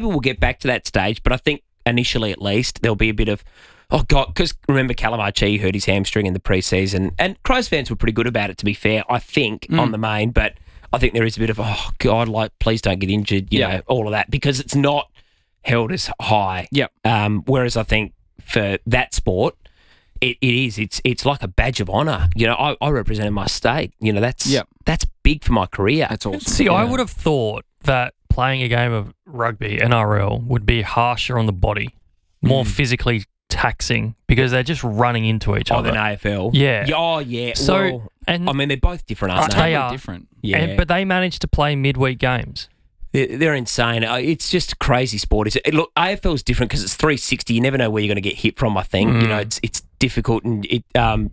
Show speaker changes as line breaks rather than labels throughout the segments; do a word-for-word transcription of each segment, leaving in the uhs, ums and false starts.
maybe we'll get back to that stage, but I think initially at least there'll be a bit of, oh, God, because remember Callum Archie hurt his hamstring in the preseason, and Crows fans were pretty good about it, to be fair, I think, mm. on the main, but I think there is a bit of, oh, God, like, please don't get injured, you yeah. know, all of that, because it's not held as high.
Yep.
Um, whereas I think for that sport, it, it is. It's it's like a badge of honour. You know, I, I represented my state. You know, that's yep. that's big for my career.
That's awesome.
See,
yeah.
I would have thought that playing a game of rugby, N R L, would be harsher on the body, more mm. physically taxing, because they're just running into each
oh,
other.
Oh, than A F L?
Yeah.
Oh, yeah.
So,
well,
and
I mean, they're both different, aren't
they?
They,
they are
different.
Yeah.
And, but they managed to play midweek games.
They're, they're insane. It's just a crazy sport. It's, look, A F L is different because it's three sixty. You never know where you're going to get hit from, I think. Mm. You know, it's it's difficult, and it um,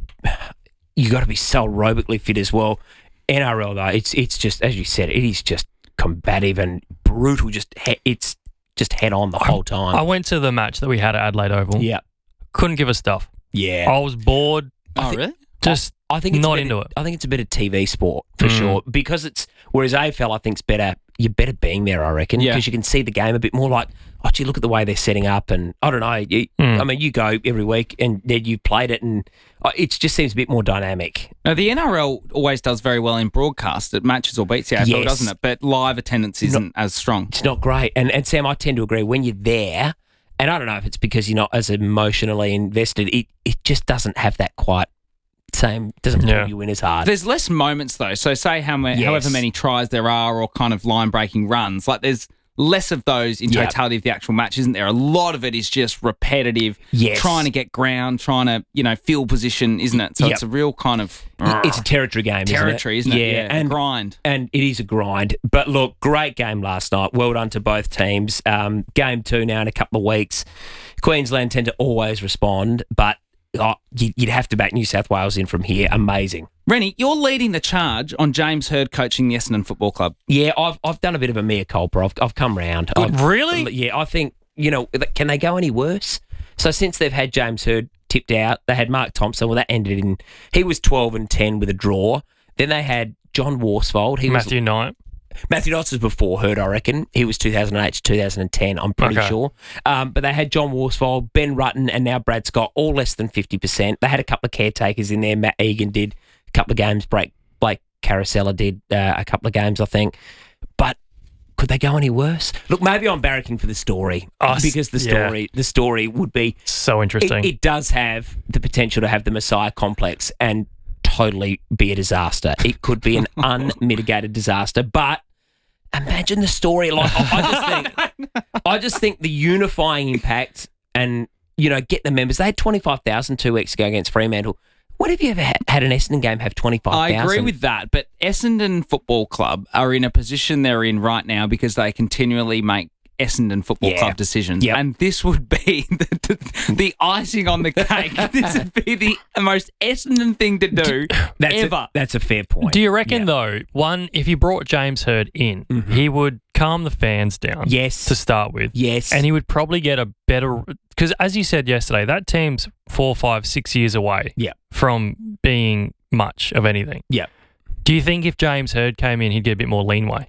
you got to be so aerobically fit as well. N R L, though, it's it's just, as you said, it is just combative and brutal. Just he, It's just head on the whole time.
I went to the match that we had at Adelaide Oval.
Yeah.
Couldn't give a stuff.
Yeah.
I was bored.
Oh, think, really?
Just
I, I think it's
not
better,
into it.
I think it's a better T V sport for
mm.
sure, because it's, whereas A F L I think is better, you're better being there, I reckon, because yeah. you can see the game a bit more, like, oh, gee, look at the way they're setting up, and I don't know, you, mm. I mean, you go every week and then you've played it, and it just seems a bit more dynamic.
Now, the N R L always does very well in broadcast. It matches or beats the A F L, yes. doesn't it? But live attendance isn't not, as strong.
It's not great. And, and Sam, I tend to agree, when you're there, and I don't know if it's because you're not as emotionally invested, it, it just doesn't have that quite same, doesn't pull yeah. you in as hard.
There's less moments, though. So say how many, yes. however many tries there are, or kind of line-breaking runs, like there's less of those in totality yep. of the actual match, isn't there? A lot of it is just repetitive,
yes.
trying to get ground, trying to, you know, field position, isn't it? So
yep.
it's a real kind of...
It's a territory game,
territory,
isn't it?
isn't it?
Yeah,
yeah
and
a grind.
And it is a grind. But look, great game last night. Well done to both teams. Um, game two now in a couple of weeks. Queensland tend to always respond, but oh, you'd have to back New South Wales in from here. Amazing.
Rennie, you're leading the charge on James Hird coaching the Essendon Football Club.
Yeah, I've I've done a bit of a mea culpa. I've, I've come round. I've,
really?
Yeah, I think, you know, can they go any worse? So since they've had James Hird tipped out, they had Mark Thompson. Well, that ended in, he was twelve and ten with a draw. Then they had John Worsfold. He
Matthew
was,
Knight.
Matthew Knight was before Hird, I reckon. He was two thousand eight to two thousand ten, I'm pretty okay. sure. Um, but they had John Worsfold, Ben Rutten, and now Brad Scott, all less than fifty percent. They had a couple of caretakers in there. Matt Egan did a couple of games. Blake, Blake Carousella did uh, a couple of games, I think. But could they go any worse? Look, maybe I'm barracking for the story
oh,
because the story, yeah. the story would be
so interesting.
It, it does have the potential to have the Messiah complex and totally be a disaster. It could be an unmitigated disaster, but imagine the story. Like I, I just think, I just think the unifying impact, and you know, get the members. They had twenty-five thousand two weeks ago against Fremantle. When have you ever had an Essendon game have twenty-five thousand?
I agree with that, but Essendon Football Club are in a position they're in right now because they continually make Essendon Football yeah. Club decisions.
Yep.
And this would be the, the, the icing on the cake. This would be the most Essendon thing to do
that's
ever.
A, that's a fair point.
Do you reckon,
yep.
though, one, if you brought James Hird in, mm-hmm. he would calm the fans down
yes.
to start with.
Yes.
And he would probably get a better... Because as you said yesterday, that team's four, five, six years away
yep.
from being much of anything.
Yeah.
Do you think if James Hird came in, he'd get a bit more leanway?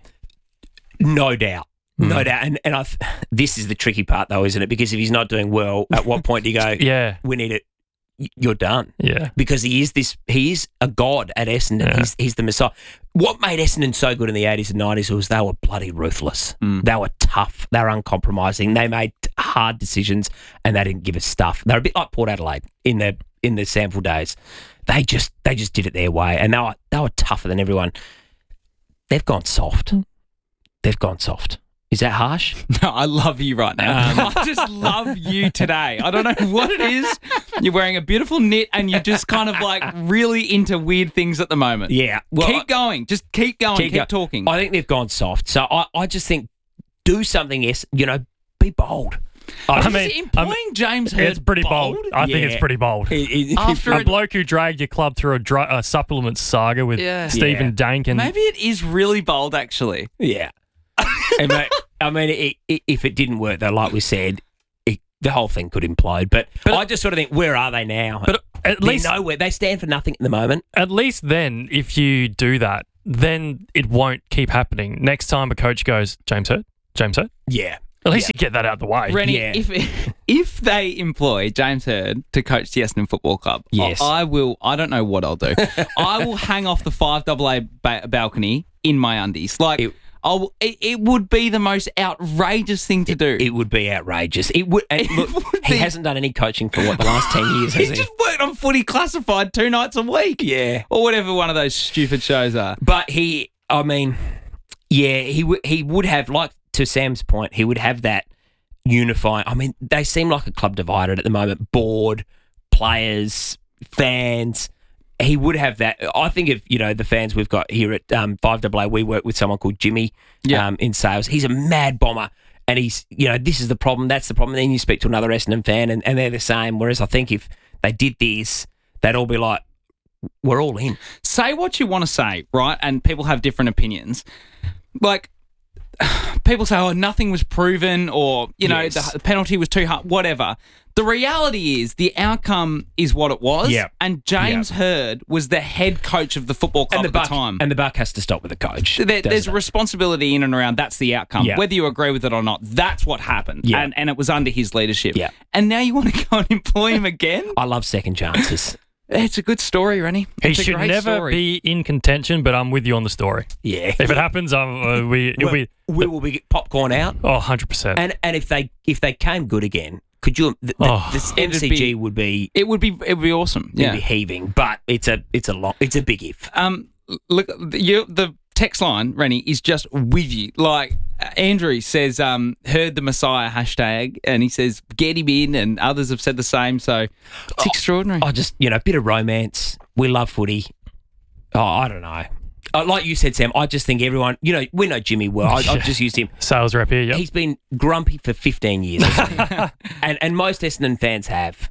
No doubt. No doubt. And and I this is the tricky part, though, isn't it? Because if he's not doing well, at what point do you go,
yeah,
we need it, you're done.
Yeah.
Because he is this, he is a god at Essendon. Yeah. He's, he's the Messiah. What made Essendon so good in the eighties and nineties was they were bloody ruthless. Mm. They were tough. They were uncompromising. They made hard decisions and they didn't give a stuff. They were a bit like Port Adelaide in the in the sample days. They just they just did it their way, and they were, they were tougher than everyone. They've gone soft. They've gone soft. Is that harsh?
No, I love you right now. Um, I just love you today. I don't know what it is. You're wearing a beautiful knit and you're just kind of like really into weird things at the moment.
Yeah. Well,
keep going. Just keep going. Keep, keep go- talking.
I think they've gone soft. So I, I just think do something, yes, you know, be bold.
I, I mean, employing I mean, James Hird
it's pretty bold. bold. I yeah. think it's pretty bold. It, it, After a it, bloke who dragged your club through a, dr- a supplement saga with yeah. Stephen yeah. Dankin.
Maybe it is really bold, actually.
Yeah. and mate, I mean, it, it, if it didn't work, though, like we said, it, the whole thing could implode. But, but I just sort of think, where are they now?
But at
They're
least
nowhere. They stand for nothing at the moment.
At least then, if you do that, then it won't keep happening. Next time a coach goes, James Hird, James Hird.
Yeah.
At least you get that out the way.
Rennie,
Yeah.
if if they employ James Hird to coach the Essendon Football Club,
Yes.
I, I will. I don't know what I'll do. I will hang off the five double A ba- balcony in my undies. Like
It-
I'll, it, it would be the most outrageous thing to do.
It would be outrageous. It would. And look,
would
he
be-
hasn't done any coaching for what the last ten years,
he
has he?
just worked on Footy Classified two nights a week.
Yeah.
Or whatever one of those stupid shows are.
But he, I mean, yeah, he would. He would have, like to Sam's point, he would have that unifying. I mean, they seem like a club divided at the moment. Board, players, fans. He would have that. I think of, you know, the fans we've got here at um, five double A, we work with someone called Jimmy
Yeah.
um, in sales. He's a mad bomber. And he's, you know, this is the problem, that's the problem. And then you speak to another Essendon fan and, and they're the same. Whereas I think if they did this, they'd all be like, we're all in.
Say what you want to say, right? And people have different opinions. Like, people say, oh, nothing was proven, or, you know,
Yes.
the penalty was too hard, whatever. The reality is the outcome is what it was.
Yeah.
And James
Yeah.
Hird was the head coach of the football club
And the,
at
buck,
the time.
and the buck has to stop with the coach.
There, there's
doesn't
a
it?
responsibility in and around that's the outcome.
Yeah.
Whether you agree with it or not, that's what happened.
Yeah.
And, and it was under his leadership.
Yeah.
And now you want to go and employ him again?
I love second chances.
It's a good story, Rennie.
He
It's a
should
great
never
story.
be in contention, but I'm with you on the story.
Yeah.
If it happens, um, uh, we, it'll
we,
be
we will be popcorn out.
oh, one hundred percent.
And and if they if they came good again, could you? The, the,
Oh.
this
It'd
M C G
be-
would be
It would be it would be awesome.
it'd
Yeah.
be heaving, but it's a it's a long it's a big if.
Um, look, you, the text line, Rennie, is just with you. Like uh, Andrew says, um, heard the Messiah hashtag, and he says get him in, and others have said the same. So it's extraordinary.
I just you know bit of romance. We love footy. Oh, I don't know. Uh, like you said, Sam, I just think everyone, you know, we know Jimmy well. I, I've just used him.
Sales rep here, yep.
He's been grumpy for fifteen years, hasn't he? and and most Essendon fans have.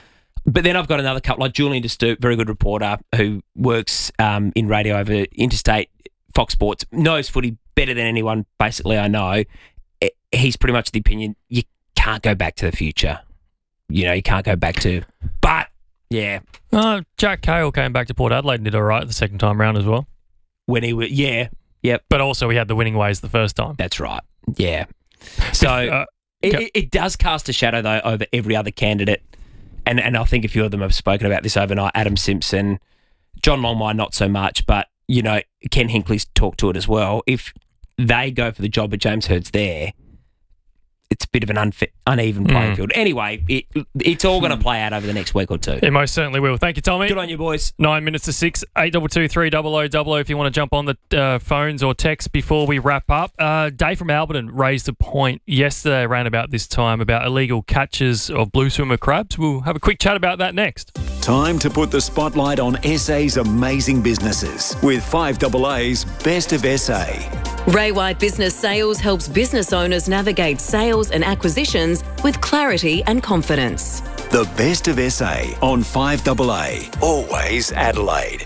But then I've got another couple, like Julian DeStoop, very good reporter who works um, in radio over Interstate, Fox Sports, knows footy better than anyone basically I know. Eh, He's pretty much the opinion you can't go back to the future. You know, you can't go back to. But yeah,
Uh, Jack Cale came back to Port Adelaide and did all right the second time round as well.
when he was, yeah, yep,
But also he had the winning ways the first time.
that's right. Yeah. So
Uh,
it,
go-
it, it does cast a shadow, though, over every other candidate. And and I think a few of them have spoken about this overnight. Adam Simpson, John Longmire, not so much, but, you know, Ken Hinckley's talked to it as well. If they go for the job, but James Hird's there, it's a bit of an unfa- uneven playing
Mm.
field. Anyway, it, it's all going to play out over the next week or two.
it most certainly will. Thank you, Tommy.
Good on you, boys.
Nine minutes to six, eight double two three double o double o. If you want to jump on the uh, phones or text before we wrap up. Uh, Dave from Alberton raised a point yesterday around about this time about illegal catches of blue swimmer crabs. We'll have a quick chat about that next.
Time to put the spotlight on S A's amazing businesses with five double A's Best of S A.
Ray White Business Sales helps business owners navigate sales and acquisitions with clarity and confidence.
The Best of S A on five double A. Always Adelaide.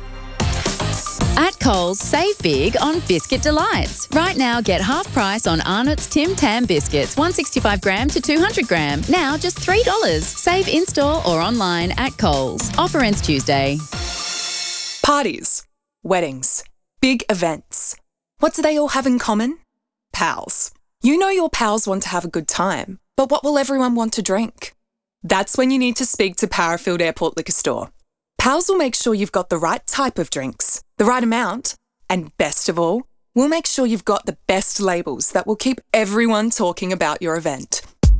At Coles, save big on Biscuit Delights. Right now, get half price on Arnott's Tim Tam biscuits, one sixty-five gram to two hundred gram. Now just three dollars. Save in-store or online at Coles. Offer ends Tuesday.
Parties, weddings, big events. What do they all have in common? Pals. You know your pals want to have a good time, but what will everyone want to drink? That's when you need to speak to Powerfield Airport Liquor Store. Pals will make sure you've got the right type of drinks, the right amount, and best of all, we'll make sure you've got the best labels that will keep everyone talking about your event.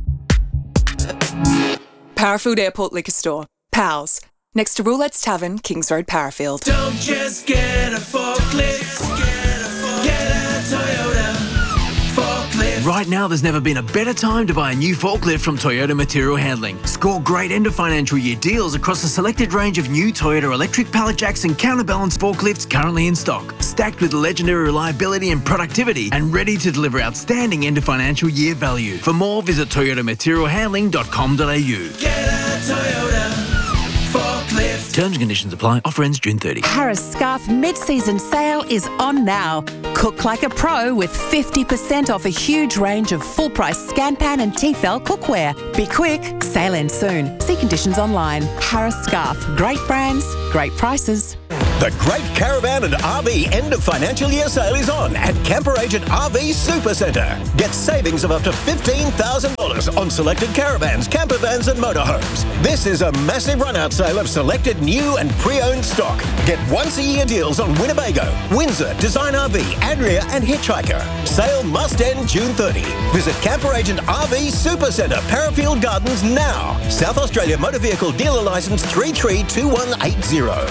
Powerfield Airport Liquor Store. Pals. Next to Roulette's Tavern, Kings Road, Powerfield.
Don't just get a forklift, get a Toyota forklift.
Right now, there's never been a better time to buy a new forklift from Toyota Material Handling. Score great end of financial year deals across a selected range of new Toyota electric pallet jacks and counterbalance forklifts currently in stock, stacked with legendary reliability and productivity, and ready to deliver outstanding end of financial year value. For more, visit toyota material handling dot com dot a u.
Get a Toyota forklift.
Terms and conditions apply. Offer ends June thirtieth.
Harris Scarf mid-season sale is on now. Cook like a pro with fifty percent off a huge range of full-price Scanpan and Tefal cookware. Be quick, sale ends soon. See conditions online. Harris Scarf, great brands, great prices.
The Great Caravan and R V end of financial year sale is on at Camper Agent R V Supercentre. Get savings of up to fifteen thousand dollars on selected caravans, camper vans and motorhomes. This is a massive run-out sale of selected new and pre-owned stock. Get once-a-year deals on Winnebago, Windsor, Design R V, Adria and Hitchhiker. Sale must end June thirtieth. Visit Camper Agent R V Supercentre, Parafield Gardens now. South Australia Motor Vehicle Dealer Licence three three two one eight zero.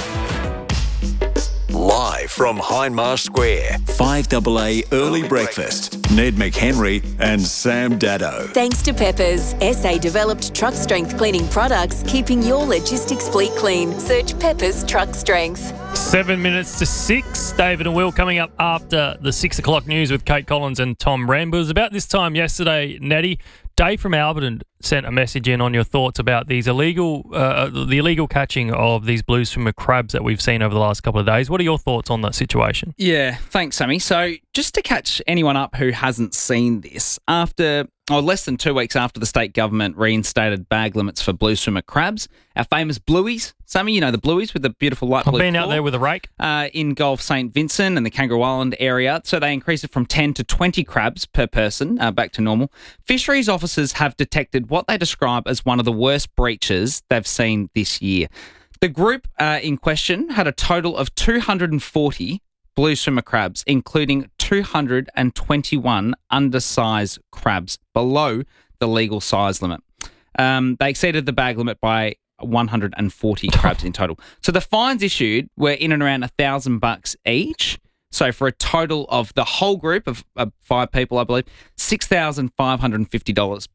Live from Hindmarsh Square, five A A Early Breakfast. Ned McHenry and Sam Daddo.
Thanks to Peppers, S A developed truck strength cleaning products, keeping your logistics fleet clean. Search Peppers Truck Strength.
Seven minutes to six. David and Will coming up after the six o'clock news with Kate Collins and Tom Rambo. It was about this time yesterday, Natty. Dave from Alberton sent a message in on your thoughts about these illegal, uh, the illegal catching of these blue swimmer crabs that we've seen over the last couple of days. What are your thoughts on that situation?
Yeah, thanks, Sammy. So just to catch anyone up who hasn't seen this, after or less than two weeks after the state government reinstated bag limits for blue swimmer crabs, our famous blueies, Sammy, you know the blueies with the beautiful light
I've
blue
been out
claw,
there with a rake.
Uh, in Gulf Saint Vincent and the Kangaroo Island area. So they increased it from ten to twenty crabs per person, uh, back to normal. Fisheries officers have detected what they describe as one of the worst breaches they've seen this year. The group uh, in question had a total of two hundred forty blue swimmer crabs, including two hundred twenty-one undersized crabs below the legal size limit. Um, they exceeded the bag limit by one hundred forty crabs in total. So the fines issued were in and around a thousand bucks each. So for a total of the whole group of, of five people, I believe, six thousand five hundred fifty dollars.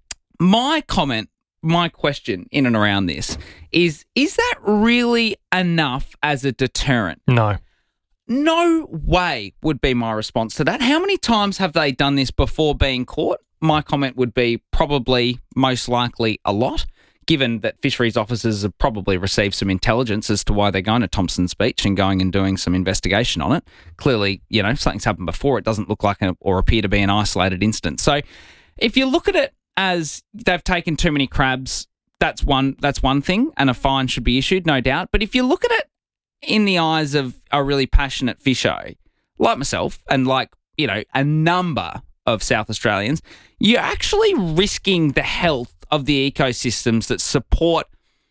My comment, my question in and around this is, is that really enough as a deterrent?
No.
No way would be my response to that. How many times have they done this before being caught? My comment would be probably, most likely, a lot, given that fisheries officers have probably received some intelligence as to why they're going to Thompson's Beach and going and doing some investigation on it. Clearly, you know, something's happened before. It doesn't look like a, or appear to be an isolated instance. So if you look at it as they've taken too many crabs, that's one, that's one thing, and a fine should be issued, no doubt. But if you look at it in the eyes of a really passionate fisho, like myself and like, you know, a number of South Australians, you're actually risking the health of the ecosystems that support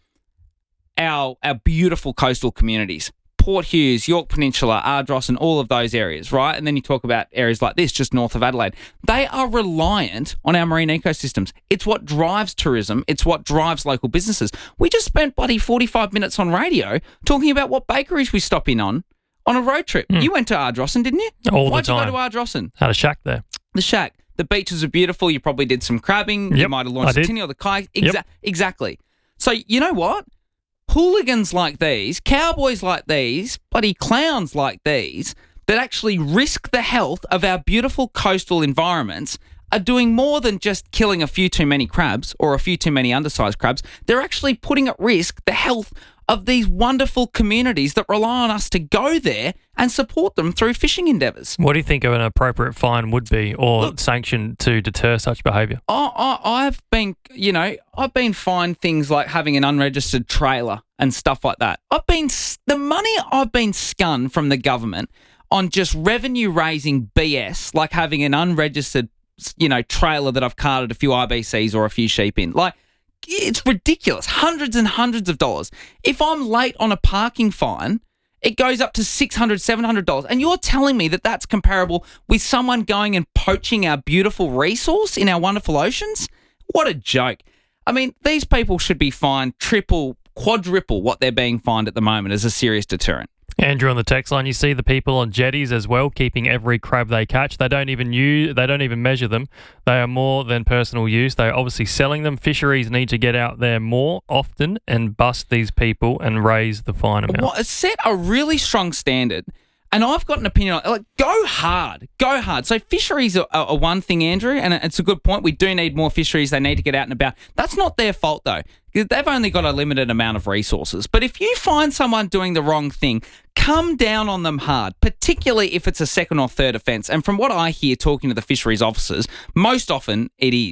our our beautiful coastal communities. Port Hughes, York Peninsula, Ardross and all of those areas, right? And then you talk about areas like this, just north of Adelaide. They are reliant on our marine ecosystems. It's what drives tourism. It's what drives local businesses. We just spent bloody forty-five minutes on radio talking about what bakeries we stop in on on a road trip. Mm. You went to Ardrossan, didn't you?
All the
Why'd
time.
Why'd you go to Ardrossan?
Had a shack there.
The shack. The beaches are beautiful. You probably did some crabbing.
Yep,
you might have launched
I
a
did.
tinny or the kayak. Exa-
Yep.
Exactly. So you know what? Hooligans like these, cowboys like these, bloody clowns like these, that actually risk the health of our beautiful coastal environments are doing more than just killing a few too many crabs or a few too many undersized crabs. They're actually putting at risk the health of these wonderful communities that rely on us to go there and support them through fishing endeavours.
What do you think of an appropriate fine would be, or
Look,
sanction to deter such behaviour?
I, I, I've been, you know, I've been fined things like having an unregistered trailer and stuff like that. I've been, the money I've been scun from the government on just revenue raising B S, like having an unregistered, you know, trailer that I've carted a few I B Cs or a few sheep in. Like, it's ridiculous. Hundreds and hundreds of dollars. If I'm late on a parking fine, it goes up to six hundred dollars, seven hundred dollars. And you're telling me that that's comparable with someone going and poaching our beautiful resource in our wonderful oceans? What a joke. I mean, these people should be fined triple, quadruple what they're being fined at the moment as a serious deterrent.
Andrew on the text line, you see the people on jetties as well, keeping every crab they catch. They don't even use, they don't even measure them. They are more than personal use. They're obviously selling them. Fisheries need to get out there more often and bust these people and raise the fine amount.
Well, set a really strong standard. And I've got an opinion on it. Like, go hard. Go hard. So fisheries are, are one thing, Andrew, and it's a good point. We do need more fisheries. They need to get out and about. That's not their fault, though. They've only got a limited amount of resources. But if you find someone doing the wrong thing, come down on them hard, particularly if it's a second or third offence. And from what I hear talking to the fisheries officers, most often it is.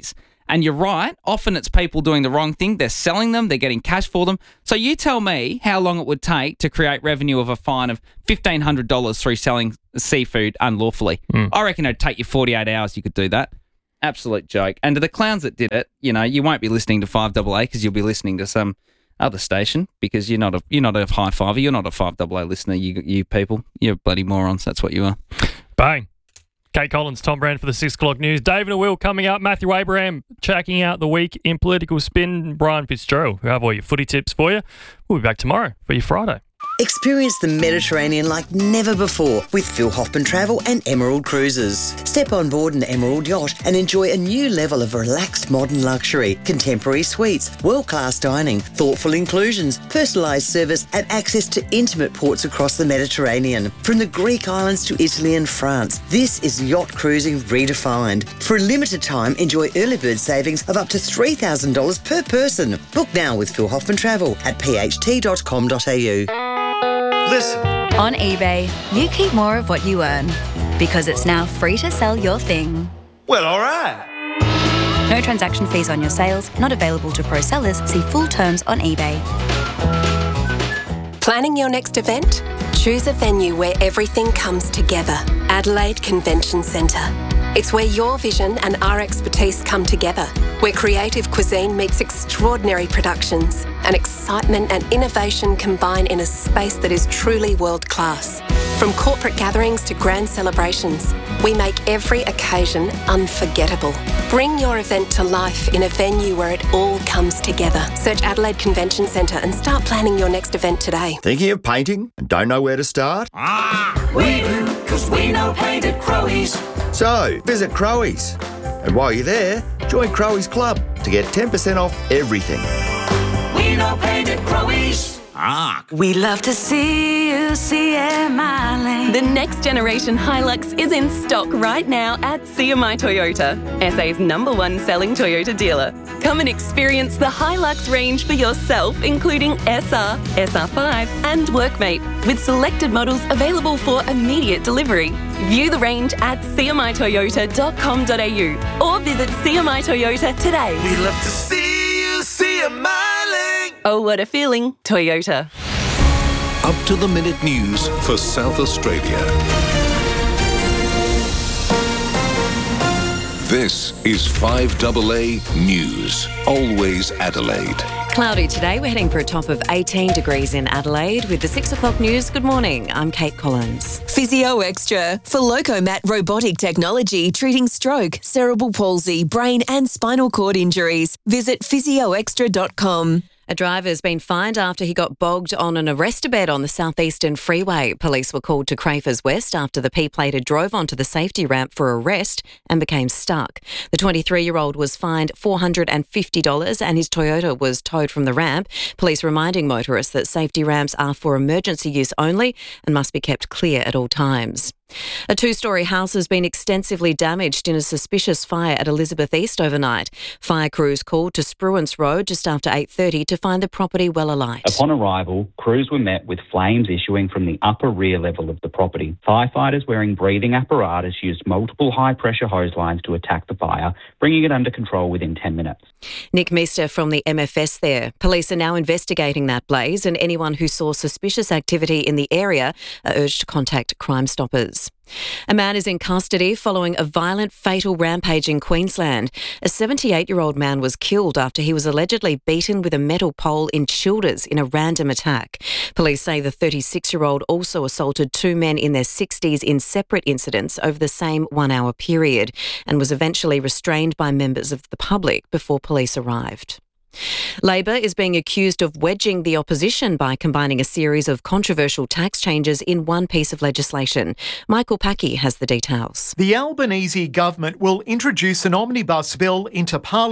And you're right, often it's people doing the wrong thing. They're selling them, they're getting cash for them. So you tell me how long it would take to create revenue of a fine of fifteen hundred dollars through selling seafood unlawfully.
Mm.
I reckon it'd take you forty-eight hours you could do that. Absolute joke. And to the clowns that did it, you know, you won't be listening to five A A because you'll be listening to some other station because you're not a you're not a high fiver. You're not a five A A listener. You you people, you're bloody morons. That's what you are.
Bang. Kate Collins, Tom Brand for the six o'clock news. David and Will coming up. Matthew Abraham checking out the week in political spin. Brian Fitzgerald, who have all your footy tips for you. We'll be back tomorrow for your Friday.
Experience the Mediterranean like never before with Phil Hoffman Travel and Emerald Cruises. Step on board an Emerald yacht and enjoy a new level of relaxed modern luxury, contemporary suites, world-class dining, thoughtful inclusions, personalised service and access to intimate ports across the Mediterranean. From the Greek islands to Italy and France, this is yacht cruising redefined. For a limited time, enjoy early bird savings of up to three thousand dollars per person. Book now with Phil Hoffman Travel at p h t dot com dot a u.
Listen. On eBay, you keep more of what you earn because it's now free to sell your thing.
Well, all right.
No transaction fees on your sales, not available to pro sellers. See full terms on eBay.
Planning your next event? Choose a venue where everything comes together. Adelaide Convention Centre. It's where your vision and our expertise come together, where creative cuisine meets extraordinary productions and excitement and innovation combine in a space that is truly world-class. From corporate gatherings to grand celebrations, we make every occasion unforgettable. Bring your event to life in a venue where it all comes together. Search Adelaide Convention Centre and start planning your next event today.
Thinking of painting and don't know where to start?
Ah, we do, because we know paint at Crowies.
So, visit Crowies. And while you're there, join Crowies Club to get ten percent off everything.
We know paint at Crowies. Ah.
We love to see you see a mile.
The next generation Hilux is in stock right now at C M I Toyota, S A's number one selling Toyota dealer. Come and experience the Hilux range for yourself, including S R, S R five and Workmate, with selected models available for immediate delivery. View the range at c m i toyota dot com dot a u or visit C M I Toyota today.
We love to see you see a miling.
Oh, what a feeling, Toyota.
Up to the minute news for South Australia. This is five A A News. Always Adelaide.
Cloudy today. We're heading for a top of eighteen degrees in Adelaide. With the six o'clock news, good morning. I'm Kate Collins.
Physio Extra for Locomat robotic technology treating stroke, cerebral palsy, brain and spinal cord injuries. Visit physio extra dot com.
A driver's been fined after he got bogged on an arrestor bed on the southeastern freeway. Police were called to Crafers West after the P-plater drove onto the safety ramp for arrest and became stuck. The twenty-three-year-old was fined four hundred fifty dollars and his Toyota was towed from the ramp. Police reminding motorists that safety ramps are for emergency use only and must be kept clear at all times. A two-storey house has been extensively damaged in a suspicious fire at Elizabeth East overnight. Fire crews called to Spruance Road just after eight thirty to find the property well alight.
Upon arrival, crews were met with flames issuing from the upper rear level of the property. Firefighters wearing breathing apparatus used multiple high-pressure hose lines to attack the fire, bringing it under control within ten minutes.
Nick Meester from the M F S there. Police are now investigating that blaze and anyone who saw suspicious activity in the area are urged to contact Crime Stoppers. A man is in custody following a violent, fatal rampage in Queensland. A seventy-eight-year-old man was killed after he was allegedly beaten with a metal pole in Childers in a random attack. Police say the thirty-six-year-old also assaulted two men in their sixties in separate incidents over the same one-hour period and was eventually restrained by members of the public before police arrived. Labor is being accused of wedging the opposition by combining a series of controversial tax changes in one piece of legislation. Michael Packey has the details.
The Albanese government will introduce an omnibus bill into Parliament,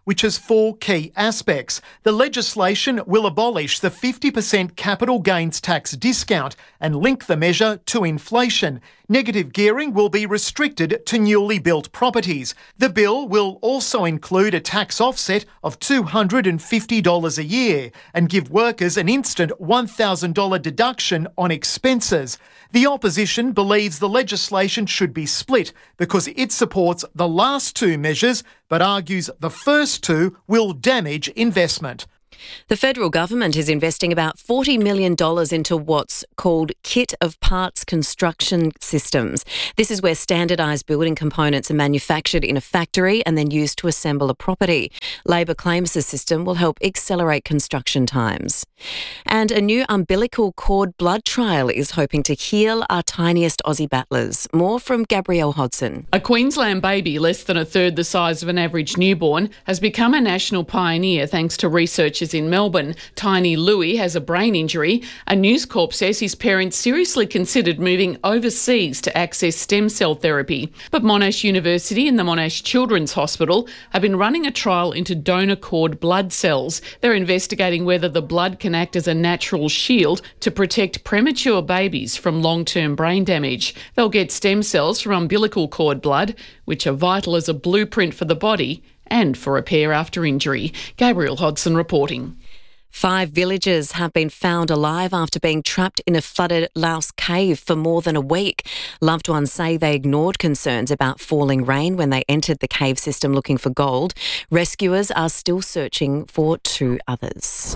which has four key aspects. The legislation will abolish the fifty percent capital gains tax discount and link the measure to inflation. Negative gearing will be restricted to newly built properties. The bill will also include a tax offset of two hundred fifty dollars a year and give workers an instant one thousand dollars deduction on expenses. The opposition believes the legislation should be split because it supports the last two measures but argues the first two will damage investment.
The federal government is investing about forty million dollars into what's called kit of parts construction systems. This is where standardised building components are manufactured in a factory and then used to assemble a property. Labor claims the system will help accelerate construction times. And a new umbilical cord blood trial is hoping to heal our tiniest Aussie battlers. More from Gabrielle Hodson.
A Queensland baby, less than a third the size of an average newborn, has become a national pioneer thanks to researchers in Melbourne. Tiny Louis has a brain injury. A News Corp says his parents seriously considered moving overseas to access stem cell therapy. But Monash University and the Monash Children's Hospital have been running a trial into donor cord blood cells. They're investigating whether the blood can act as a natural shield to protect premature babies from long-term brain damage. They'll get stem cells from umbilical cord blood, which are vital as a blueprint for the body and for repair after injury. Gabrielle Hodson reporting.
Five villagers have been found alive after being trapped in a flooded Laos cave for more than a week. Loved ones say they ignored concerns about falling rain when they entered the cave system looking for gold. Rescuers are still searching for two others.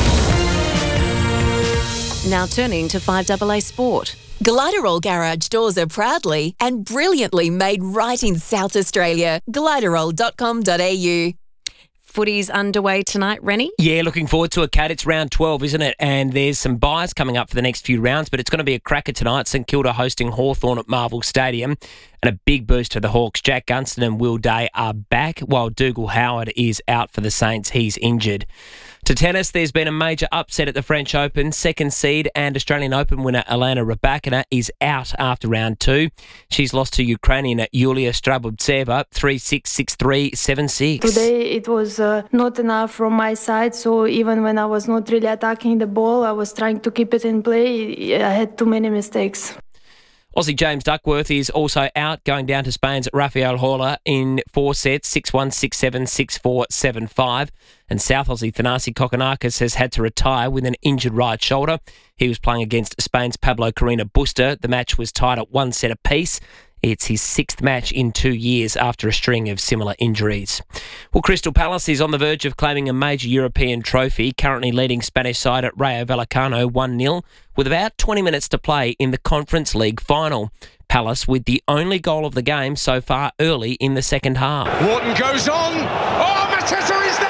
Now turning to five A A Sport.
Gliderol garage doors are proudly and brilliantly made right in South Australia. gliderol dot com dot a u.
Footy's underway tonight, Rennie?
Yeah, looking forward to it, Kat. It's round twelve, isn't it? And there's some buys coming up for the next few rounds, but it's going to be a cracker tonight. St Kilda hosting Hawthorn at Marvel Stadium. And a big boost to the Hawks. Jack Gunston and Will Day are back, while Dougal Howard is out for the Saints. He's injured. To tennis, there's been a major upset at the French Open. Second seed and Australian Open winner Elena Rybakina is out after round two. She's lost to Ukrainian Yulia Strabovtseva three six, six three, seven six.
Today it was uh, not enough from my side, so even when I was not really attacking the ball, I was trying to keep it in play. I had too many mistakes.
Aussie James Duckworth is also out, going down to Spain's Rafael Horla in four sets, six one, six seven, six four, seven five. And South Aussie Thanasi Kokkinakis has had to retire with an injured right shoulder. He was playing against Spain's Pablo Carreno Busta. The match was tied at one set apiece. It's his sixth match in two years after a string of similar injuries. Well, Crystal Palace is on the verge of claiming a major European trophy, currently leading Spanish side at Rayo Vallecano one nil, with about twenty minutes to play in the Conference League final. Palace with the only goal of the game so far early in the second half.
Wharton goes on. Oh, Mateta is there!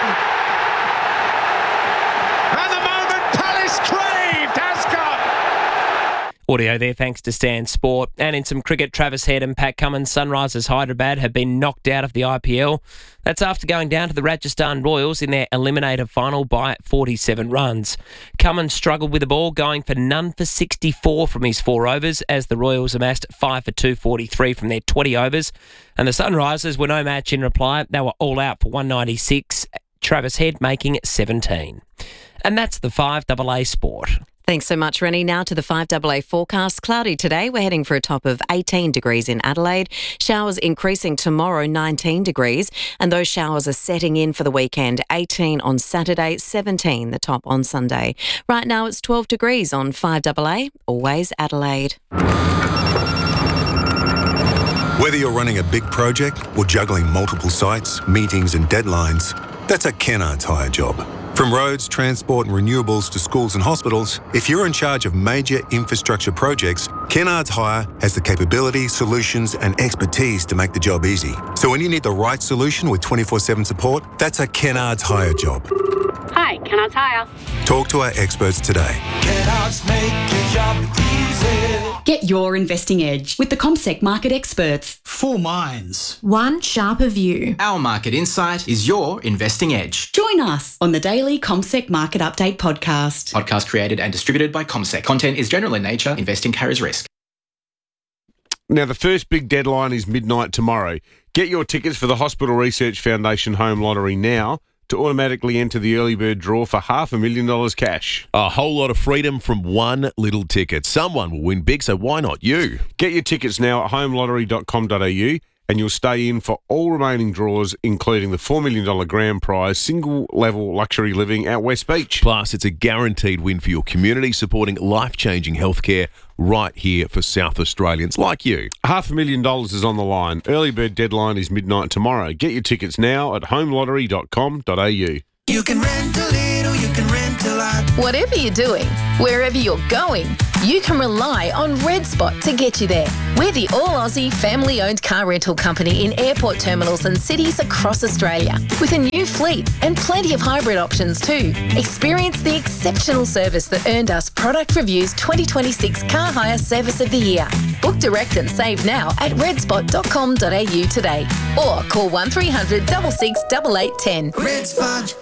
And the moment Palace craved has come.
Audio there thanks to Stan Sport. And in some cricket, Travis Head and Pat Cummins, Sunrisers Hyderabad, have been knocked out of the I P L. That's after going down to the Rajasthan Royals in their eliminator final by forty-seven runs. Cummins struggled with the ball, going for none for sixty-four from his four overs, as the Royals amassed five for two forty-three from their twenty overs. And the Sunrisers were no match in reply. They were all out for one ninety-six. Travis Head making seventeen. And that's the five A A Sport.
Thanks so much, Rennie. Now to the five A A forecast. Cloudy today. We're heading for a top of eighteen degrees in Adelaide. Showers increasing tomorrow, nineteen degrees. And those showers are setting in for the weekend. eighteen on Saturday, seventeen the top on Sunday. Right now it's twelve degrees on five A A. Always Adelaide.
Whether you're running a big project or juggling multiple sites, meetings and deadlines, that's a Kennards Hire job. From roads, transport and renewables to schools and hospitals, if you're in charge of major infrastructure projects, Kennards Hire has the capability, solutions and expertise to make the job easy. So when you need the right solution with twenty-four seven support, that's a Kennards Hire job.
Hi, Kennards Hire.
Talk to our experts today.
Kennards make your job easy.
Get your investing edge with the CommSec market experts.
Four minds.
One sharper view.
Our market insight is your investing edge.
Join us on the daily CommSec Market Update podcast.
Podcast created and distributed by CommSec. Content is general in nature. Investing carries risk.
Now, the first big deadline is midnight tomorrow. Get your tickets for the Hospital Research Foundation Home Lottery now to automatically enter the early bird draw for half a million dollars cash.
A whole lot of freedom from one little ticket. Someone will win big, so why not you?
Get your tickets now at home lottery dot com dot a u and you'll stay in for all remaining draws, including the four million dollars grand prize single-level luxury living at West Beach.
Plus, it's a guaranteed win for your community, supporting life-changing healthcare right here for South Australians like you.
Half a million dollars is on the line. Early bird deadline is midnight tomorrow. Get your tickets now at home lottery dot com dot a u.
You can rent a little, you can rent a lot.
Whatever you're doing, wherever you're going, you can rely on Red Spot to get you there. We're the all-Aussie family-owned car rental company in airport terminals and cities across Australia, with a new fleet and plenty of hybrid options too. Experience the exceptional service that earned us Product Review's twenty twenty-six Car Hire Service of the Year. Book direct and save now at red spot dot com dot a u today, or call one three hundred six six eight eight one zero.
Red Spot.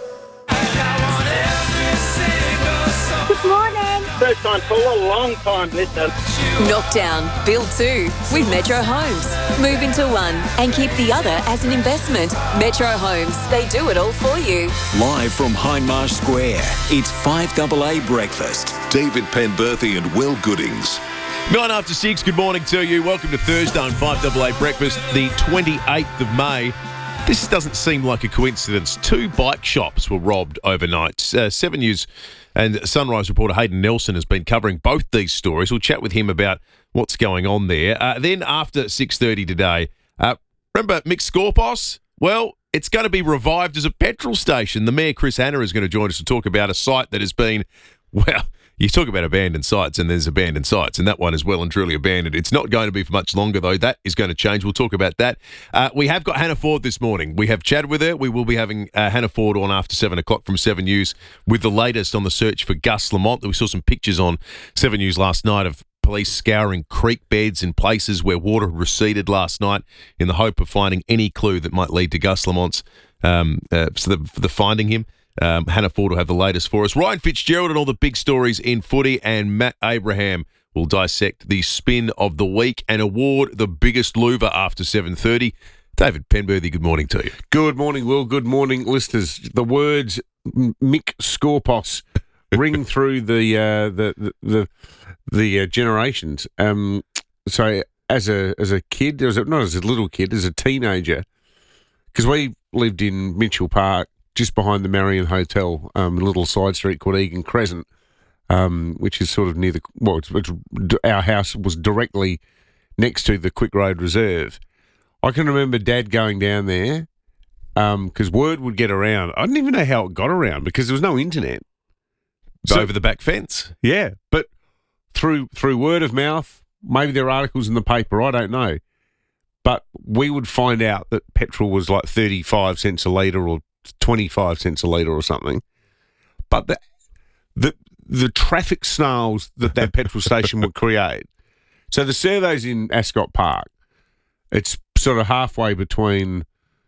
Good morning. First time caller, long time listener.
Knock down, build two with Metro Homes. Move into one and keep the other as an investment. Metro Homes, they do it all for you.
Live from Hindmarsh Square, it's five double A Breakfast. David Penberthy and Will Goodings.
Nine after six, good morning to you. Welcome to Thursday on five double A Breakfast, the twenty-eighth of May. This doesn't seem like a coincidence. Two bike shops were robbed overnight. Uh, Seven News and Sunrise reporter Hayden Nelson has been covering both these stories. We'll chat with him about what's going on there. Uh, then after six thirty today, uh, remember Mick Skorpos? Well, it's going to be revived as a petrol station. The Mayor, Chris Hanna, is going to join us to talk about a site that has been, well, you talk about abandoned sites, and there's abandoned sites, and that one is well and truly abandoned. It's not going to be for much longer, though. That is going to change. We'll talk about that. Uh, we have got Hannah Ford this morning. We have chatted with her. We will be having uh, Hannah Ford on after seven o'clock from seven News with the latest on the search for Gus Lamont. We saw some pictures on seven News last night of police scouring creek beds in places where water receded last night in the hope of finding any clue that might lead to Gus Lamont's, um, uh, so the, for the finding him. Um, Hannah Ford will have the latest for us. Ryan Fitzgerald and all the big stories in footy, and Matt Abraham will dissect the spin of the week and award the biggest louver after seven thirty. David Penberthy, good morning to you.
Good morning, Will. Good morning, listeners. The words Mick Skorpos ring through the uh, the the the, the uh, generations. Um, so as a as a kid, as a, not as a little kid, as a teenager, because we lived in Mitchell Park, just behind the Marion Hotel, um, a little side street called Egan Crescent, um, which is sort of near the, well, it's, it's, our house was directly next to the Quick Road Reserve. I can remember Dad going down there because um, word would get around. I didn't even know how it got around because there was no internet.
So, over the back fence?
Yeah, but through through word of mouth, maybe there are articles in the paper, I don't know. But we would find out that petrol was like thirty-five cents a litre or twenty-five cents a litre or something. But the the the traffic snarls that that petrol station would create. So the survey's in Ascot Park. It's sort of halfway between,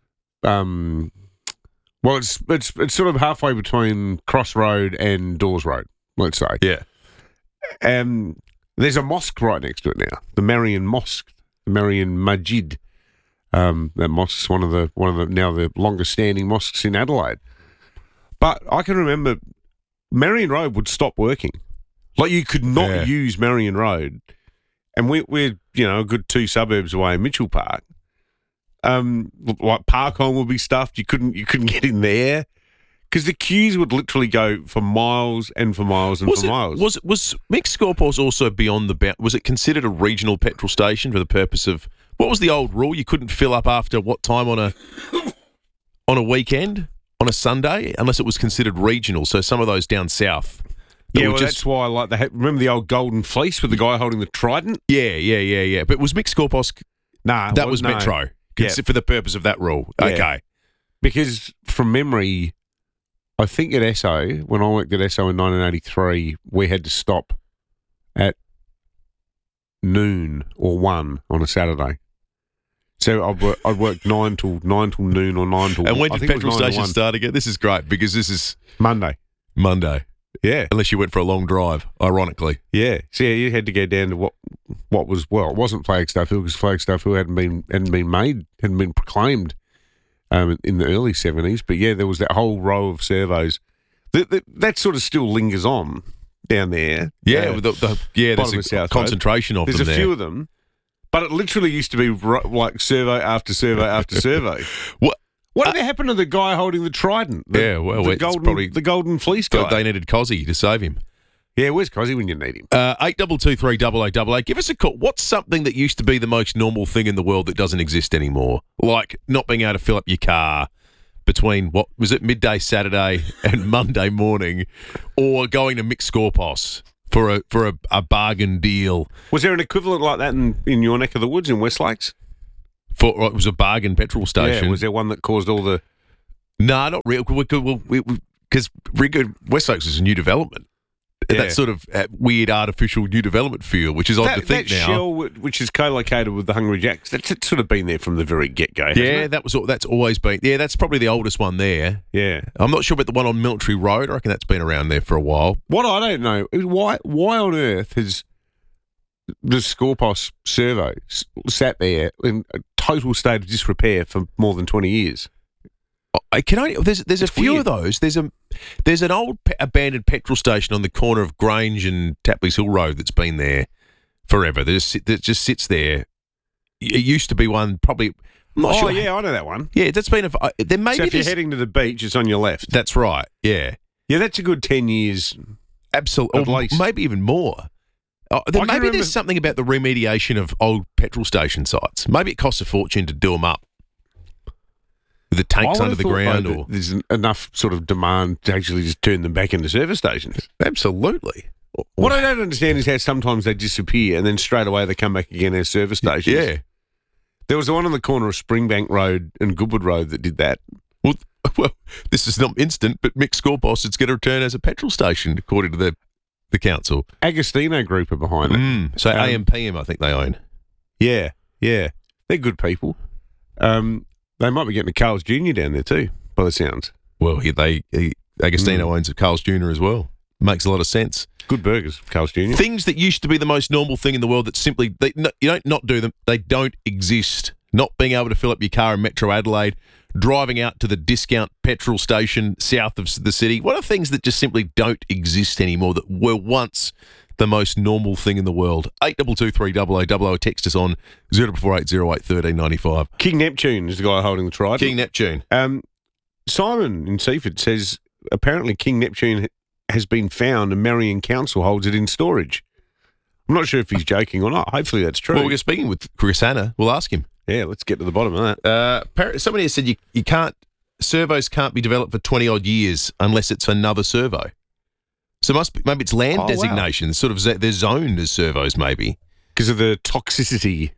um, well, it's it's it's sort of halfway between Cross Road and Dawes Road, let's say.
Yeah.
And there's a mosque right next to it now, the Marion Mosque, the Marion Majid. Um, that mosque's one of the one of the now the longest standing mosques in Adelaide. But I can remember Marion Road would stop working. Like you could not yeah. use Marion Road, and we, we're you know a good two suburbs away in Mitchell Park. Um, like Parkholme would be stuffed. You couldn't you couldn't get in there because the queues would literally go for miles and for miles and
was
for
it,
miles.
Was was Mick Skorpos also beyond the bound? Was it considered a regional petrol station for the purpose of? What was the old rule? You couldn't fill up after what time on a on a weekend, on a Sunday, unless it was considered regional. So some of those down south.
Yeah, well, just, that's why I like the. Remember the old Golden Fleece with the guy holding the trident?
Yeah, yeah, yeah, yeah. But was Mick Skorpos?
Nah,
that
well,
was
no.
Metro.
Yeah.
For the purpose of that rule.
Yeah.
Okay.
Because from memory, I think at Esso, when I worked at Esso in nineteen eighty-three, we had to stop at noon or one on a Saturday. So I'd work, I'd work nine till nine till noon or nine till.
And when
I
did
think
petrol stations start again? This is great because this is
Monday.
Monday.
Yeah.
Unless you went for a long drive, ironically.
Yeah. So yeah, you had to go down to what what was, well, it wasn't Flagstaff Hill because Flagstaff Hill hadn't been, hadn't been made, hadn't been proclaimed um, in the early seventies. But yeah, there was that whole row of servos. That, that, that sort of still lingers on down there.
Yeah,
uh,
with the, the, yeah there's a
South
concentration
Road.
of
there's
them
There's a
there.
few of them. But it literally used to be ro- like servo after servo after servo.
What?
What did uh, happen to the guy holding the trident? The,
yeah, well,
the
it's
golden,
probably
the golden fleece guy.
They needed Cozzy to save him.
Yeah, where's Cozzy when you need him?
Uh, eight double two three double eight double eight. Give us a call. What's something that used to be the most normal thing in the world that doesn't exist anymore? Like not being able to fill up your car between, what was it, midday Saturday and Monday morning, or going to Mick Scorpos for a for a, a bargain deal.
Was there an equivalent like that in, in your neck of the woods in West Lakes?
For well, it was a bargain petrol station.
Yeah, was there one that caused all the?
No, not real. Because West Lakes is a new development. Yeah. That sort of uh, weird artificial new development feel, which is odd
that,
to think
that
now.
Shell, which is co-located with the Hungry Jacks, that's sort of been there from the very get-go.
Yeah,
it?
that was that's always been. Yeah, that's probably the oldest one there.
Yeah,
I'm not sure about the one on Military Road. I reckon that's been around there for a while.
What I don't know is why why on earth has the Scorpos servo sat there in a total state of disrepair for more than twenty years?
I can I, there's there's
it's
a few
weird.
of those. There's a there's an old pe- abandoned petrol station on the corner of Grange and Tapley's Hill Road that's been there forever. That just, that just sits there. It used to be one probably. I'm not
oh
sure.
yeah, I know that one.
Yeah, that's been a. Uh, there maybe
so if you're
there's-
heading to the beach, it's on your left.
That's right. Yeah,
yeah, that's a good ten years.
Absolutely,
at least.
Maybe even more. Oh, there, maybe
remember-
there's something about the remediation of old petrol station sites. Maybe it costs a fortune to do them up. With the tanks
I
under
would've
the
thought,
ground,
though,
or
that there's enough sort of demand to actually just turn them back into service stations.
Absolutely.
What I don't understand is how sometimes they disappear and then straight away they come back again as service stations.
Yeah.
There was the one on the corner of Springbank Road and Goodwood Road that did that.
Well, well, this is not instant, but Mick Scorpos is going to return as a petrol station, according to the the council.
Agostino Group are behind it.
Mm, so
Um,
A M P M, I think they own.
Yeah, yeah. They're good people. Um, they might be getting a Carl's Junior down there too, by the sounds.
Well, he, they he, Agostino
Mm.
owns a Carl's Junior as well. Makes a lot of sense.
Good burgers, Carl's Junior
Things that used to be the most normal thing in the world that simply, they, no, you don't not do them, they don't exist. Not being able to fill up your car in Metro Adelaide, driving out to the discount petrol station south of the city. What are things that just simply don't exist anymore that were once the most normal thing in the world? eight two two three double oh double oh. Text us on zero four eight zero eight one three nine five.
King Neptune is the guy holding the trident.
King Neptune.
Um, Simon in Seaford says apparently King Neptune has been found and Marion Council holds it in storage. I'm not sure if he's joking or not. Hopefully that's true.
Well, we're speaking with Chris Hanna. We'll ask him.
Yeah, let's get to the bottom of that.
Uh, apparently somebody has said you, you can't, servos can't be developed for twenty odd years unless it's another servo. So must be, maybe it's land
Oh, wow.
designations, sort of z- they're zoned as servos maybe.
Because of the toxicity.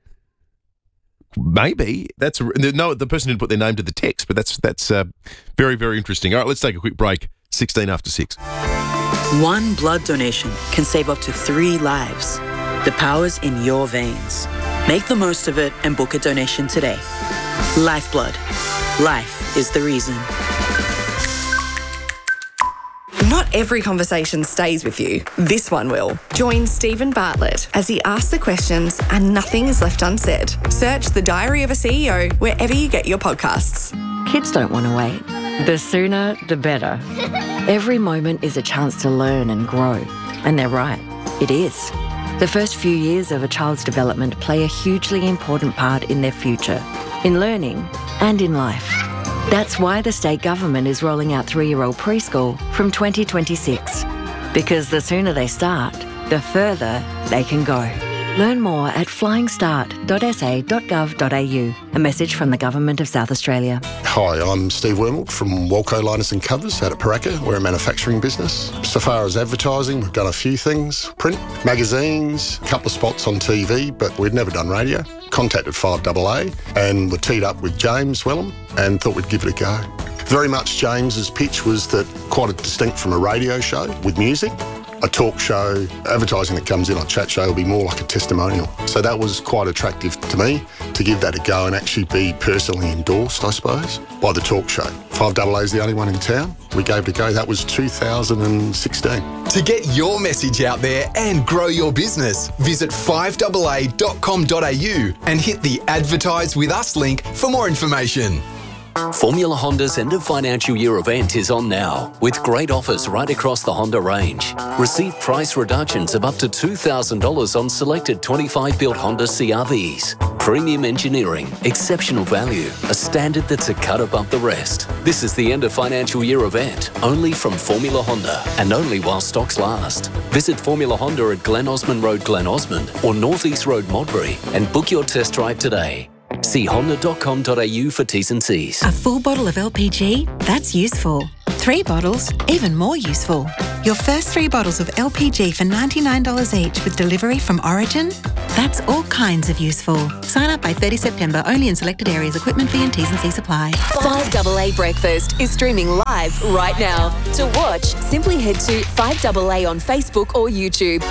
Maybe. That's a, no, the person didn't put their name to the text, but that's that's uh, very, very interesting. All right, let's take a quick break. sixteen after six.
One blood donation can save up to three lives. The power's in your veins. Make the most of it and book a donation today. Lifeblood. Life is the reason.
Not every conversation stays with you. This one will. Join Stephen Bartlett as he asks the questions and nothing is left unsaid. Search The Diary of a C E O wherever you get your podcasts.
Kids don't want to wait. The sooner, the better. Every moment is a chance to learn and grow. And they're right. It is. The first few years of a child's development play a hugely important part in their future, in learning and in life. That's why the state government is rolling out three-year-old preschool from twenty twenty-six. Because the sooner they start, the further they can go. Learn more at flying start dot s a dot gov dot a u. A message from the Government of South Australia.
Hi, I'm Steve Wormald from Walco Liners and Covers out at Paraka. We're a manufacturing business. So far as advertising, we've done a few things. Print, magazines, a couple of spots on T V, but we'd never done radio. Contacted five A A and were teed up with James Wellham and thought we'd give it a go. Very much James's pitch was that quite distinct from a radio show with music. a talk show. Advertising that comes in on Chat Show will be more like a testimonial. So that was quite attractive to me, to give that a go and actually be personally endorsed, I suppose, by the talk show. five A A is the only one in town. We gave it a go. That was two thousand sixteen.
To get your message out there and grow your business, visit five A A dot com dot a u and hit the Advertise With Us link for more information.
Formula Honda's end of financial year event is on now, with great offers right across the Honda range. Receive price reductions of up to two thousand dollars on selected twenty-five built Honda C R Vs. Premium engineering, exceptional value, a standard that's a cut above the rest. This is the end of financial year event, only from Formula Honda, and only while stocks last. Visit Formula Honda at Glen Osmond Road, Glen Osmond, or North East Road, Modbury, and book your test drive today. See honda dot com dot a u for T's and C's.
A full bottle of L P G? That's useful. Three bottles? Even more useful. Your first three bottles of L P G for ninety-nine dollars each with delivery from Origin? That's all kinds of useful. Sign up by thirtieth September, only in selected areas. Equipment fee and T's and C's apply.
five A A Breakfast is streaming live right now. To watch, simply head to five A A on Facebook or YouTube.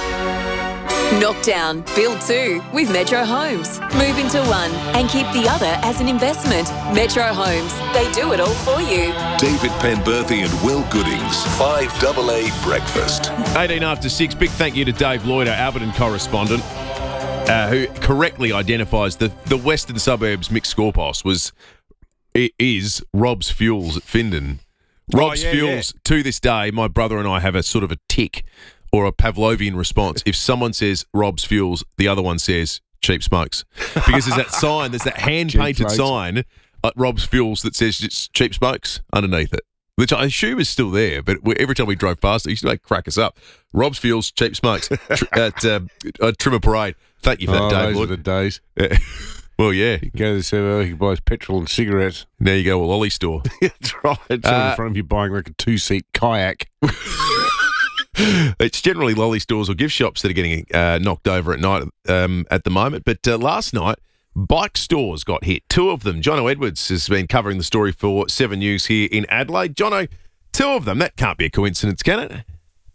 Knock down, build two with Metro Homes. Move into one and keep the other as an investment. Metro Homes, they do it all for you.
David Penberthy and Will Goodings, five A A Breakfast.
eighteen after six, big thank you to Dave Lloyd, our Alberton correspondent, uh, who correctly identifies the, the western suburbs mixed score pass was, it is Rob's Fuels at Findon. Rob's
oh, yeah,
Fuels,
yeah.
to this day, my brother and I have a sort of a tick or a Pavlovian response. If someone says Rob's Fuels, the other one says Cheap Smokes. Because there's that sign, there's that hand-painted sign at Rob's Fuels that says it's Cheap Smokes underneath it, which I assume is still there, but we, every time we drove past it, it used to like, crack us up. Rob's Fuels, Cheap Smokes tr- at uh, uh, Trimmer Parade. Thank you for that,
oh,
Dave.
Those are the days.
Well, yeah.
You go to the seven, he buys petrol and cigarettes.
There you go, a lolly store.
That's right. It's
Uh,
in front of you buying like a two-seat kayak.
It's generally lolly stores or gift shops that are getting uh, knocked over at night um, at the moment. But uh, last night, bike stores got hit. Two of them. Jono Edwards has been covering the story for Seven News here in Adelaide. Jono, two of them. That can't be a coincidence, can it?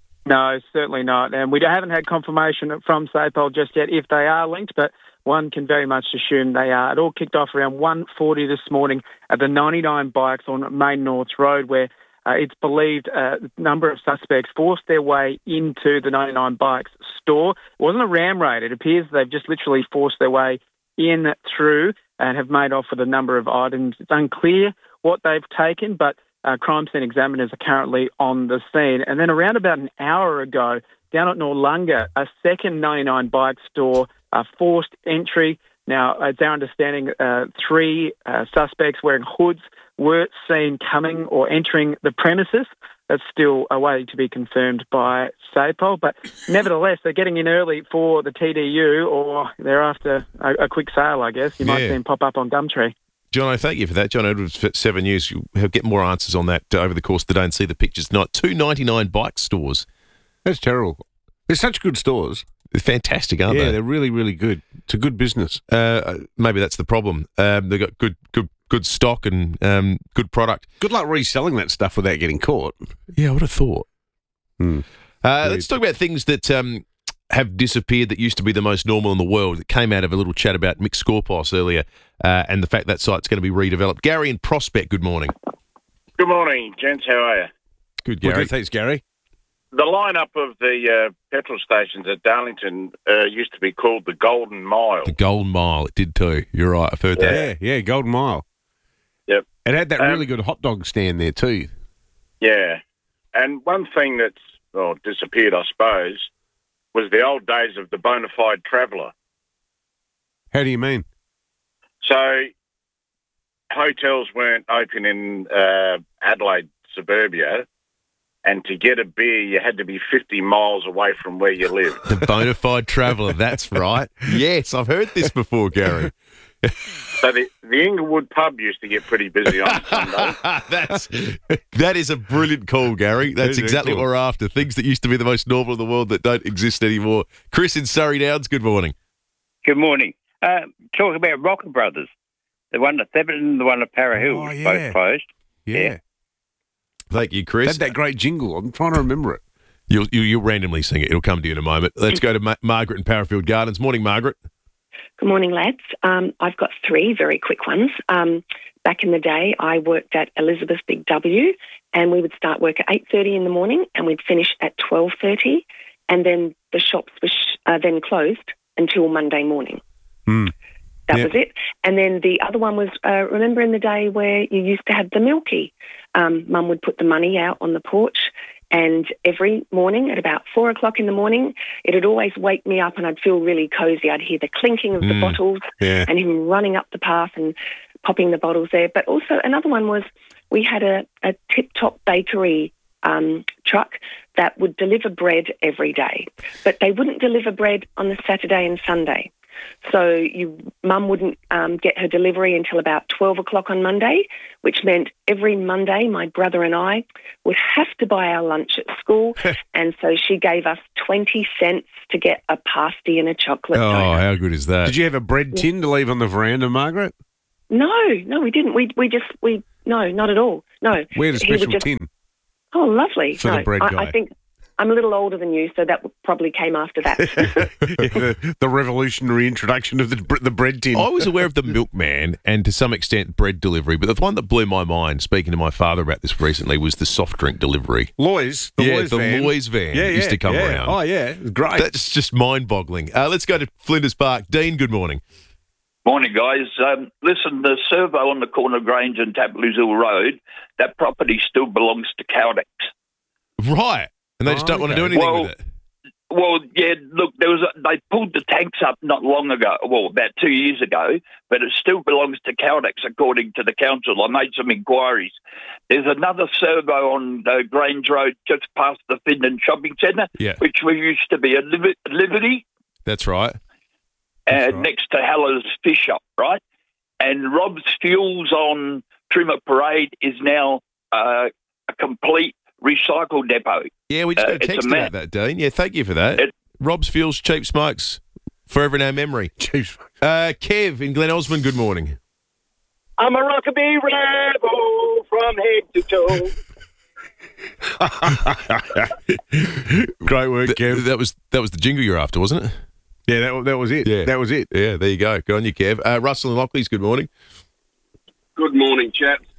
No, certainly not. And we haven't had confirmation from SAPOL just yet if they are linked, but one can very much assume they are. It all kicked off around one forty this morning at the ninety-nine Bikes on Main North Road, where Uh, it's believed a number of suspects forced their way into the ninety-nine Bikes store. It wasn't a ram raid. It appears they've just literally forced their way in through and have made off with a number of items. It's unclear what they've taken, but uh, crime scene examiners are currently on the scene. And then around about an hour ago, down at Noarlunga, a second ninety-nine Bike store uh, forced entry. Now, it's our understanding uh, three uh, suspects wearing hoods were seen coming or entering the premises. That's still awaiting to be confirmed by SAPOL. But nevertheless, they're getting in early for the T D U, or they're after a, a quick sale, I guess. You might
Yeah.
see them pop up on Gumtree.
Jono, thank you for that. John Edwards for Seven News. You'll get more answers on that uh, over the course of the day and see the pictures tonight. Two ninety-nine bike stores.
That's terrible. They're such good stores.
They're fantastic, aren't
yeah,
they?
they're really, really good. It's a good business.
Uh, maybe that's the problem. Um, they've got good, good, good stock and um, good product.
Good luck reselling that stuff without getting caught.
Yeah, I would have thought.
Hmm.
Uh, let's talk about things that um, have disappeared that used to be the most normal in the world. It came out of a little chat about Mick Scorpos earlier uh, and the fact that site's going to be redeveloped. Gary in Prospect, good morning.
Good morning, gents. How are you?
Good,
Well,
Gary.
good, thanks, Gary.
The lineup of the uh, petrol stations at Darlington uh, used to be called the Golden Mile.
The Golden Mile, it did too. You're right, I've heard that.
Yeah, yeah, Golden Mile.
Yep.
It had that
Um,
really good hot dog stand there too.
Yeah. And one thing that's well, disappeared, I suppose, was the old days of the bona fide traveller.
How do you mean?
So hotels weren't open in uh, Adelaide suburbia, and to get a beer, you had to be fifty miles away from where you lived.
The bona fide traveller, that's right. Yes, I've heard this before, Gary.
So the, the Inglewood pub used to get pretty busy on Sunday.
That's that is a brilliant call, Gary. That's
That is
exactly
cool.
what we're after. Things that used to be the most normal in the world that don't exist anymore. Chris in Surrey Downs, good morning.
Good morning. Uh, talk about Rocker Brothers. The one at Theberton and the one at Para Hill,
Oh, yeah.
both closed.
Yeah.
Thank you,
It
Chris.
had that great jingle. I'm trying to remember it.
You'll, you, you'll randomly sing it. It'll come to you in a moment. Let's go to Ma- Margaret in Parafield Gardens. Morning, Margaret.
Good morning, lads. Um, I've got three very quick ones. Um, back in the day, I worked at Elizabeth Big W, and we would start work at eight thirty in the morning, and we'd finish at twelve thirty, and then the shops were sh- uh, then closed until Monday morning.
Mm.
That
Yeah.
was it. And then the other one was, uh, remember in the day where you used to have the milky? Um, Mum would put the money out on the porch, and every morning at about four o'clock in the morning, it'd always wake me up and I'd feel really cosy. I'd hear the clinking of the
Mm.
bottles
Yeah.
and him running up the path and popping the bottles there. But also another one was we had a, a tip-top bakery um, truck that would deliver bread every day, but they wouldn't deliver bread on the Saturday and Sunday. So you, Mum wouldn't um, get her delivery until about twelve o'clock on Monday, which meant every Monday my brother and I would have to buy our lunch at school, and so she gave us twenty cents to get a pasty and a chocolate
Oh,
donut.
how good is that?
Did you have a bread tin to leave on the veranda, Margaret?
No, no, we didn't. We we just, we, no, not at all. No.
We had a
He would
special
just-
tin.
Oh, lovely.
For
no,
the bread
I,
guy.
I think I'm a little older than you, so that probably came after that.
the, the revolutionary introduction of the br- the bread tin.
I was aware of the milkman and to some extent bread delivery, but the one that blew my mind, speaking to my father about this recently, was the soft drink delivery.
Loy's, the
yeah,
Loy's
the
van.
Loy's van
Yeah,
used
yeah,
to come
yeah.
around.
Oh, yeah, it was great.
That's just mind-boggling. Uh, let's go to Flinders Park. Dean, good morning.
Morning, guys. Um, listen, the servo on the corner of Grange and Tapley's-Hill Road, that property still belongs to Caldex.
Right. And they just
Oh,
don't want to do
okay.
anything
Well,
with it.
Well, yeah, look, there was a, they pulled the tanks up not long ago, well, about two years ago, but it still belongs to Caldex, according to the council. I made some inquiries. There's another servo on uh, Grange Road just past the Findon Shopping Centre,
Yeah.
which we used to be a Liber- Liberty,
That's right.
uh, next to Heller's Fish Shop, right? And Rob's Fuels on Trimmer Parade is now uh, a complete recycle depot.
Yeah, we just
Uh,
got a
it's
text
ma-
about that, Dean. Yeah, thank you for that. Rob's Fuels, cheap smokes, forever in our memory.
Cheap smokes.
Uh, Kev in Glen Osmond, good morning.
I'm a rockabilly rebel from head to toe.
Great work, Kev.
That was that was the jingle you're after, wasn't it?
Yeah, that, that was it.
Yeah.
That was it.
Yeah, there you go. Good on you, Kev. Uh, Russell and Lockleys, good morning.
Good morning, chaps.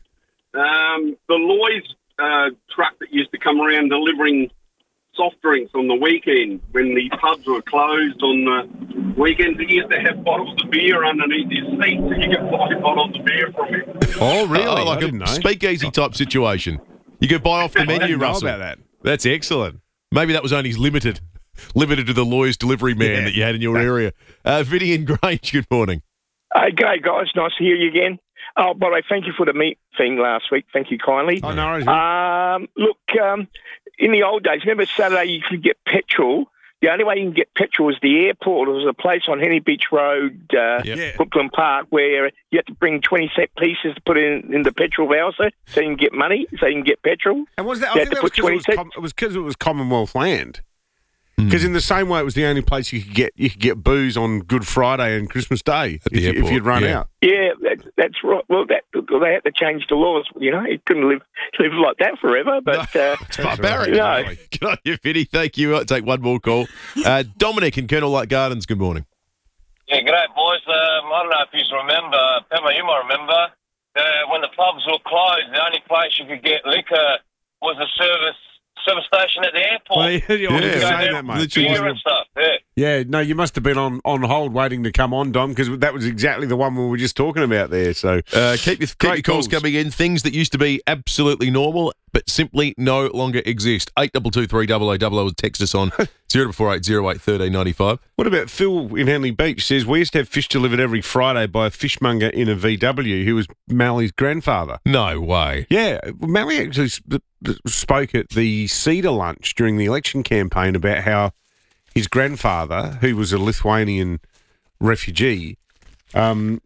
Um, the Loy's uh, truck that used to come around delivering soft drinks on the weekend when the pubs were closed on the weekends, he used to have bottles of beer underneath his seat so you could buy bottles of beer from him.
Oh, really?
Oh,
I
like
didn't
a
know.
speakeasy type situation. You could buy off the
I
menu,
didn't know
Russell.
about that.
That's excellent. Maybe that was only limited, limited to the Loy's delivery man
Yeah.
that you had in your area. Uh, Vinny and Grange, good morning.
Okay, guys, nice to hear you again. Oh, by the way, thank you for the meat thing last week. Thank you kindly.
Oh, no worries.
Um, look, um, in the old days, remember Saturday you could get petrol. The only way you can get petrol was the airport. There was a place on Henny Beach Road, uh,
Yep.
Brooklyn Park, where you had to bring twenty cent pieces to put in, in the petrol voucher so you can get money, so you can get petrol.
And was that?
You
I
had
think
to
that was
put
because it
twenty
was,
cent.
com- it was 'cause it was Commonwealth land. Because in the same way, it was the only place you could get you could get booze on Good Friday and Christmas Day if,
the
you- if
airport,
you'd run
yeah.
out.
Yeah, that's, that's right. Well, that, they had to change the laws. You know, you couldn't live live like that forever. But uh,
It's barbaric.
No.
Really. Good on you, Vinny. Thank you. I'll take one more call. Uh, Dominic in Colonel Light Gardens, good morning.
Yeah, great, boys. Um, I don't know if you remember, Pema, you might remember, uh, when the pubs were closed, the only place you could get liquor was a service service station at the airport.
Well, yeah, I was
You
gonna
go
say
there
that, mate.
for
Literally
beer
wasn't
and stuff. Yeah.
Yeah, no, you must have been on, on hold waiting to come on, Dom, because that was exactly the one we were just talking about there. So
Uh, keep your, keep
Great
your calls
calls.
coming in. Things that used to be absolutely normal, but simply no longer exist. eight two two three double oh double oh. Text us on zero four eight zero eight one three nine five.
What about Phil in Henley Beach? Says we used to have fish delivered every Friday by a fishmonger in a V W who was Mally's grandfather.
No way.
Yeah, Mally actually sp- spoke at the Cedar lunch during the election campaign about how his grandfather, who was a Lithuanian refugee, um,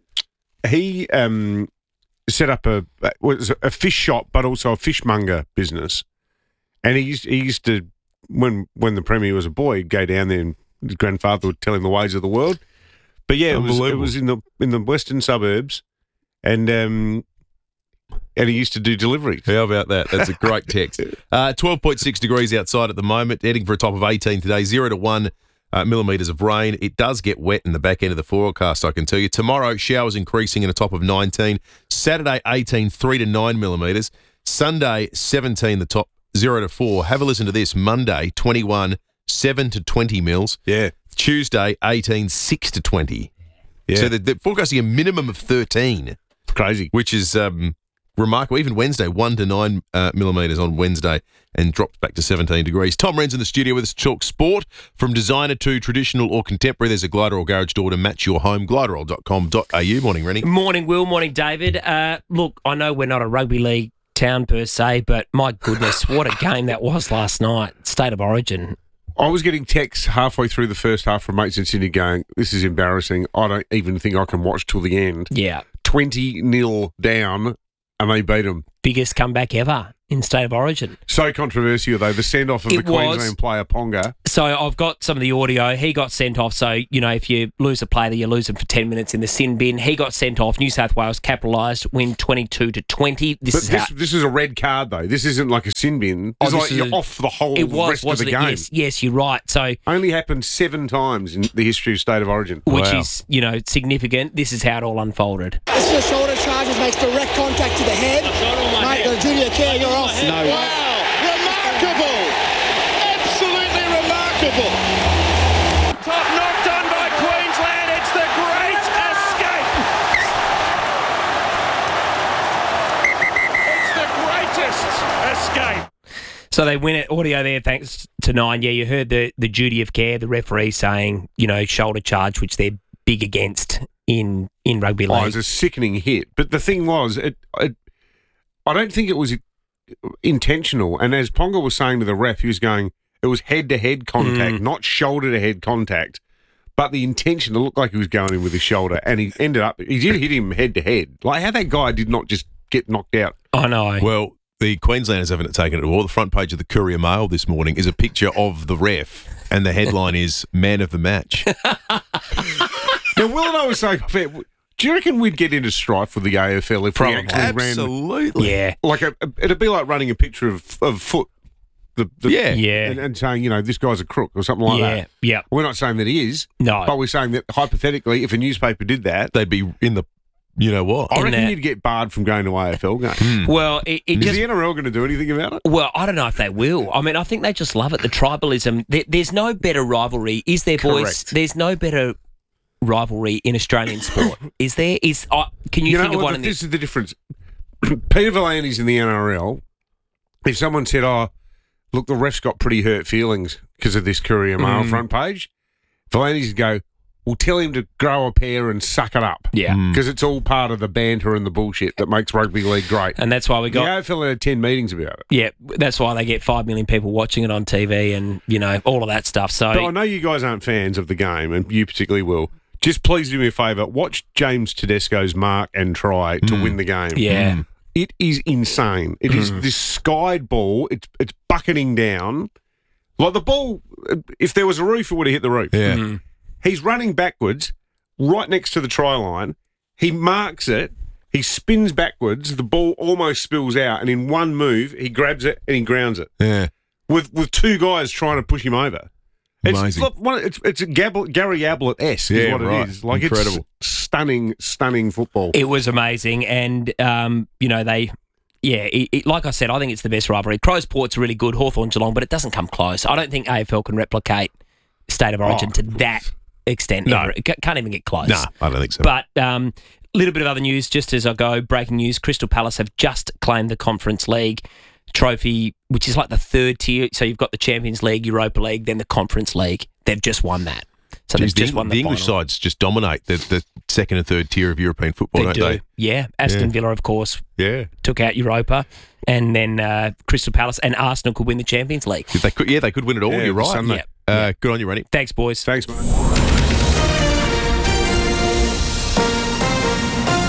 he um, set up a was a fish shop, but also a fishmonger business. And he used, he used to, when when the Premier was a boy, he'd go down there and his grandfather would tell him the ways of the world. But yeah, it was, it
Unbelievable.
was in the in the western suburbs, and um, And he used to do deliveries.
How about that? That's a great text. Uh, twelve point six degrees outside at the moment, heading for a top of eighteen today, zero to one uh, millimetres of rain. It does get wet in the back end of the forecast, I can tell you. Tomorrow, showers increasing in a top of nineteen. Saturday, eighteen, three to nine millimetres. Sunday, seventeen, the top, zero to four. Have a listen to this. Monday, twenty-one, seven to twenty mils.
Yeah.
Tuesday, eighteen, six to twenty.
Yeah.
So they're, they're forecasting a minimum of thirteen.
It's crazy.
Which is um, remarkable. Even Wednesday, one to nine uh, millimetres on Wednesday and dropped back to seventeen degrees. Tom Wren's in the studio with us to talk sport. From designer to traditional or contemporary, there's a Gliderol garage door to match your home. gliderol dot com dot a u. Morning, Rennie.
Morning, Will. Morning, David. Uh, look, I know we're not a rugby league town per se, but my goodness, what a game that was last night. State of Origin.
I was getting texts halfway through the first half from mates in Sydney going, this is embarrassing. I don't even think I can watch till the end.
Yeah.
twenty nil down, and they beat them.
Biggest comeback ever in State of Origin.
So controversial, though, the send-off of
It
the
was.
Queensland player, Ponga.
So I've got some of the audio. He got sent off. So, you know, if you lose a player, you lose them for ten minutes in the sin bin. He got sent off. New South Wales capitalised, win twenty-two to twenty. This
But
is
this,
how...
this is a red card, though. This isn't like a sin bin.
Oh,
It's
this
like
is
you're
a-
off the whole
It was,
rest of
wasn't
the
it?
game.
Yes, yes, you're right. So
Only happened seven times in the history of State of Origin.
which
Wow.
is, you know, significant. This is how it all unfolded.
This is a shoulder charges, makes direct contact to the head. Mate, the junior care, you're off. No.
Wow, remarkable. Absolutely remarkable. Top knock done by Queensland. It's the great escape. It's the greatest escape.
So they win it. Audio there, thanks to Nine. Yeah, you heard the, the duty of care, the referee saying, you know, shoulder charge, which they're big against in, in rugby
Oh, it
league.
was a sickening hit. But the thing was, it, it, I don't think it was intentional. And as Ponga was saying to the ref, he was going, it was head-to-head contact,
Mm.
not shoulder-to-head contact. But the intention, it looked like he was going in with his shoulder, and he ended up, he did hit him head-to-head. Like, how that guy did not just get knocked out.
I know.
Well, the Queenslanders haven't taken it to war. The front page of the Courier Mail this morning is a picture of the ref, and the headline is "Man of the Match."
Now, Will and I were saying, do you reckon we'd get into strife with the A F L if we actually
Absolutely.
ran?
Yeah.
Like, a, a, it'd be like running a picture of, of Foot. The, the,
Yeah.
Yeah.
And, and saying, you know, this guy's a crook or something like
Yeah,
that.
yeah.
We're not saying that he is.
No.
But we're saying that, hypothetically, if a newspaper did that,
They'd be in the, you know what?
I
In
reckon
that-
you'd get barred from going to A F L games.
Well, it, it
Is
just...
the N R L going to do anything about it?
Well, I don't know if they will. I mean, I think they just love it, the tribalism. There, there's no better rivalry, is there, boys?
Correct.
There's no better rivalry in Australian sport, is there? Is uh, Can you,
You know,
think of
well,
one in
this
the...
is the difference. Peter V'landys in the N R L, if someone said, oh, look, the ref's got pretty hurt feelings because of this Courier Mail
Mm.
front page, V'landys would go, well, tell him to grow a pair and suck it up.
Yeah. Mm.
Because it's all part of the banter and the bullshit that makes rugby league great.
And that's why we got...
The A F L had ten meetings about it.
Yeah, that's why they get five million people watching it on T V and, you know, all of that stuff. So,
But I know you guys aren't fans of the game, and you particularly will. Just please do me a favour. Watch James Tedesco's mark and try to win the game.
Yeah. Mm.
It is insane. It is this skied ball. It's it's bucketing down. Like the ball, if there was a roof, it would have hit the roof.
Yeah.
Mm-hmm.
He's running backwards, right next to the try line. He marks it. He spins backwards. The ball almost spills out, and in one move, he grabs it and he grounds it.
Yeah.
With with two guys trying to push him over. It's,
Amazing.
look, one- it's, it's a Gab- Gary Ablett-esque is
Yeah,
what
right.
it is. Like
Incredible.
It's stunning, stunning football.
it was amazing. And, um, you know, they... Yeah, it, it, like I said, I think it's the best rivalry. Crows Port's really good, Hawthorn Geelong, but it doesn't come close. I don't think A F L can replicate State of Origin
Oh.
to that extent.
No.
ever. It ca- can't even get close.
Nah, I don't think so.
But a um, little bit of other news just as I go. Breaking news, Crystal Palace have just claimed the Conference League trophy, which is like the third tier. So you've got the Champions League, Europa League, then the Conference League. They've just won that. So
Jeez,
they've
the,
just won the,
the English
final.
sides just dominate the, the second and third tier of European football,
They
don't
do.
they?
Yeah. Aston
Yeah.
Villa, of course,
Yeah.
took out Europa. And then uh, Crystal Palace and Arsenal could win the Champions League.
They could, yeah, they could win it all.
Yeah,
You're right.
Sunday.
Yeah.
Uh, Good on you, Rennie.
Thanks, boys.
Thanks, mate.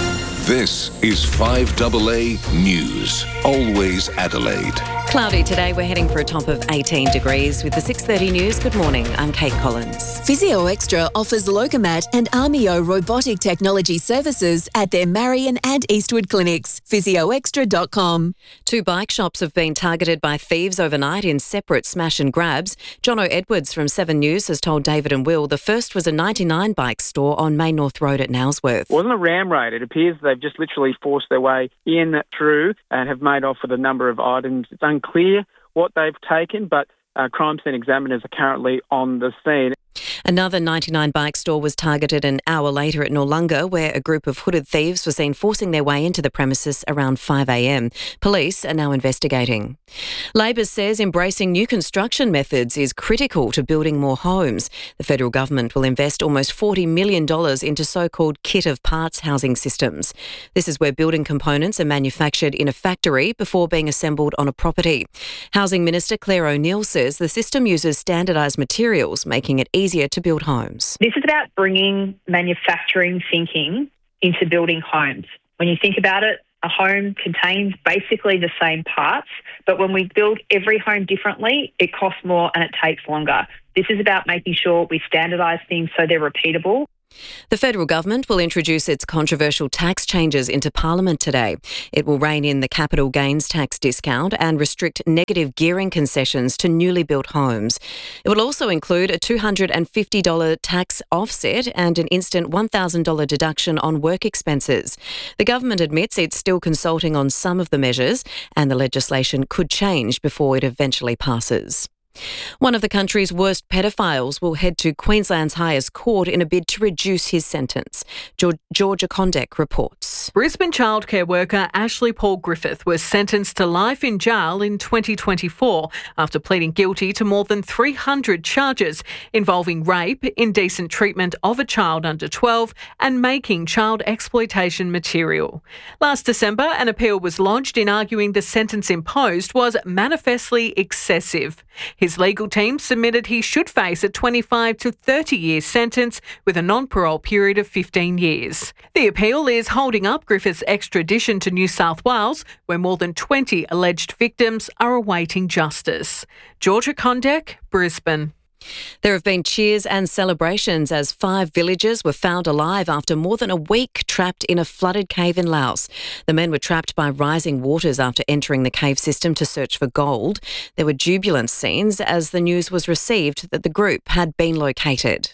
This is five A A News. Always Adelaide.
Cloudy today. We're heading for a top of eighteen degrees with the six thirty news. Good morning. I'm Kate Collins.
Physio Extra offers Locomat and Armio robotic technology services at their Marion and Eastwood clinics. physio extra dot com.
Two bike shops have been targeted by thieves overnight in separate smash and grabs. Jono Edwards from Seven News has told David and Will the first was a ninety-nine bike store on Main North Road at Nailsworth.
It wasn't a ram raid. It appears they've just literally forced their way in through and have made off with a number of items. It's unclear what they've taken, but uh, crime scene examiners are currently on the scene.
Another ninety-nine bike store was targeted an hour later at Noarlunga, where a group of hooded thieves were seen forcing their way into the premises around five a m. Police are now investigating. Labor says embracing new construction methods is critical to building more homes. The federal government will invest almost forty million dollars into so-called kit of parts housing systems. This is where building components are manufactured in a factory before being assembled on a property. Housing Minister Claire O'Neill says the system uses standardised materials, making it easier to build homes.
This is about bringing manufacturing thinking into building homes. When you think about it, a home contains basically the same parts, but when we build every home differently, it costs more and it takes longer. This is about making sure we standardise things so they're repeatable.
The federal government will introduce its controversial tax changes into Parliament today. It will rein in the capital gains tax discount and restrict negative gearing concessions to newly built homes. It will also include a two hundred fifty dollars tax offset and an instant one thousand dollars deduction on work expenses. The government admits it's still consulting on some of the measures, and the legislation could change before it eventually passes. One of the country's worst pedophiles will head to Queensland's highest court in a bid to reduce his sentence. George, Georgia Condek reports.
Brisbane childcare worker Ashley Paul Griffith was sentenced to life in jail in twenty twenty-four after pleading guilty to more than three hundred charges involving rape, indecent treatment of a child under twelve and making child exploitation material. Last December, an appeal was lodged in arguing the sentence imposed was manifestly excessive. His legal team submitted he should face a twenty-five to thirty year sentence with a non-parole period of fifteen years. The appeal is holding up Griffith's extradition to New South Wales, where more than twenty alleged victims are awaiting justice. Georgia Condek, Brisbane.
There have been cheers and celebrations as five villagers were found alive after more than a week trapped in a flooded cave in Laos. The men were trapped by rising waters after entering the cave system to search for gold. There were jubilant scenes as the news was received that the group had been located.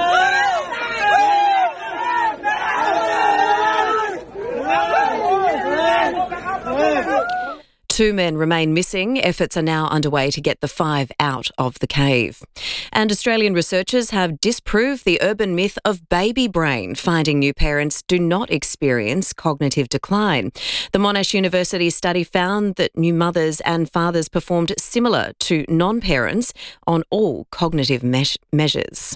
Two men remain missing. Efforts are now underway to get the five out of the cave. And Australian researchers have disproved the urban myth of baby brain, finding new parents do not experience cognitive decline. The Monash University study found that new mothers and fathers performed similar to non-parents on all cognitive me- measures.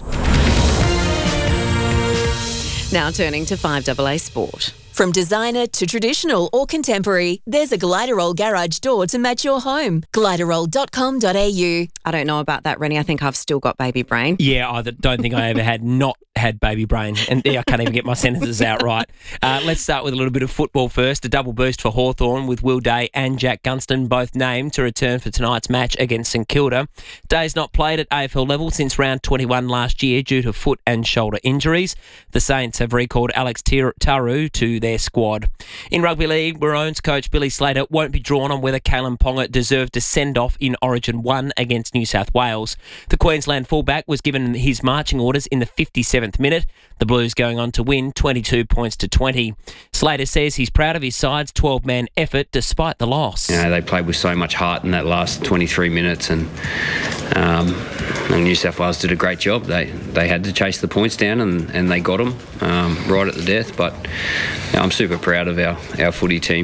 Now turning to five A A Sport.
From designer to traditional or contemporary, there's a Gliderol garage door to match your home. gliderol dot com dot a u.
I don't know about that, Rennie. I think I've still got baby brain.
Yeah, I don't think I ever had not had baby brain. And yeah, I can't even get my sentences out right. Uh, let's start with a little bit of football first. A double boost for Hawthorn with Will Day and Jack Gunston both named to return for tonight's match against St Kilda. Day's not played at A F L level since round twenty-one last year due to foot and shoulder injuries. The Saints have recalled Alex Taru to their squad. In rugby league, Maroons coach Billy Slater won't be drawn on whether Kalen Ponga deserved a send-off in Origin one against New South Wales. The Queensland fullback was given his marching orders in the fifty-seventh minute. The Blues going on to win twenty-two points to twenty. Slater says he's proud of his side's twelve-man effort despite the loss.
You know, they played with so much heart in that last twenty-three minutes, and um, and New South Wales did a great job. They they had to chase the points down, and, and they got them um, right at the death. But you know, I'm super proud of our, our footy team.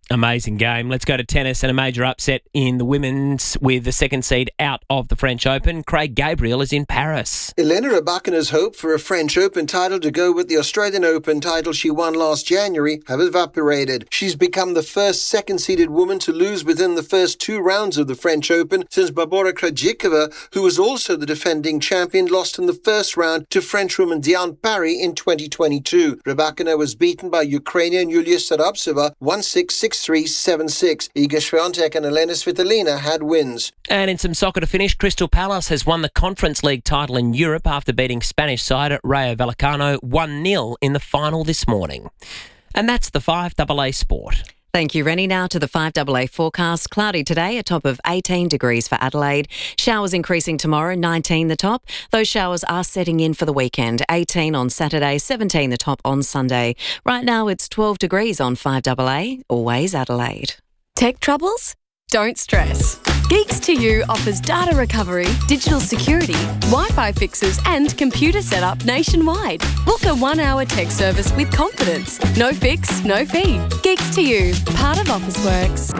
Amazing game. Let's go to tennis and a major upset in the women's with the second seed out of the French Open. Craig Gabriel is in Paris.
Elena Rybakina's hope for a French Open title to go with the Australian Open title she won last January have evaporated. She's become the first second-seeded woman to lose within the first two rounds of the French Open since Barbora Krejcikova, who was also the defending champion, lost in the first round to Frenchwoman Diane Parry in twenty twenty-two. Rybakina was beaten by Ukrainian Yulia Starapseva one six, six three, seven six. Iga Swiatek and Elena Svitolina had wins.
And in some soccer to finish, Crystal Palace has won the Conference League title in Europe after beating Spanish side Rayo Vallecano one nil in the final this morning. And that's the five double A Sport.
Thank you, Rennie. Now to the five double A forecast. Cloudy today, a top of eighteen degrees for Adelaide. Showers increasing tomorrow, nineteen the top. Those showers are setting in for the weekend. eighteen on Saturday, seventeen the top on Sunday. Right now it's twelve degrees on five double A, always Adelaide.
Tech troubles? Don't stress. Geeks to You offers data recovery, digital security, Wi-Fi fixes and computer setup nationwide. Book a one-hour tech service with confidence. No fix, no fee. Geeks to You, part of Officeworks.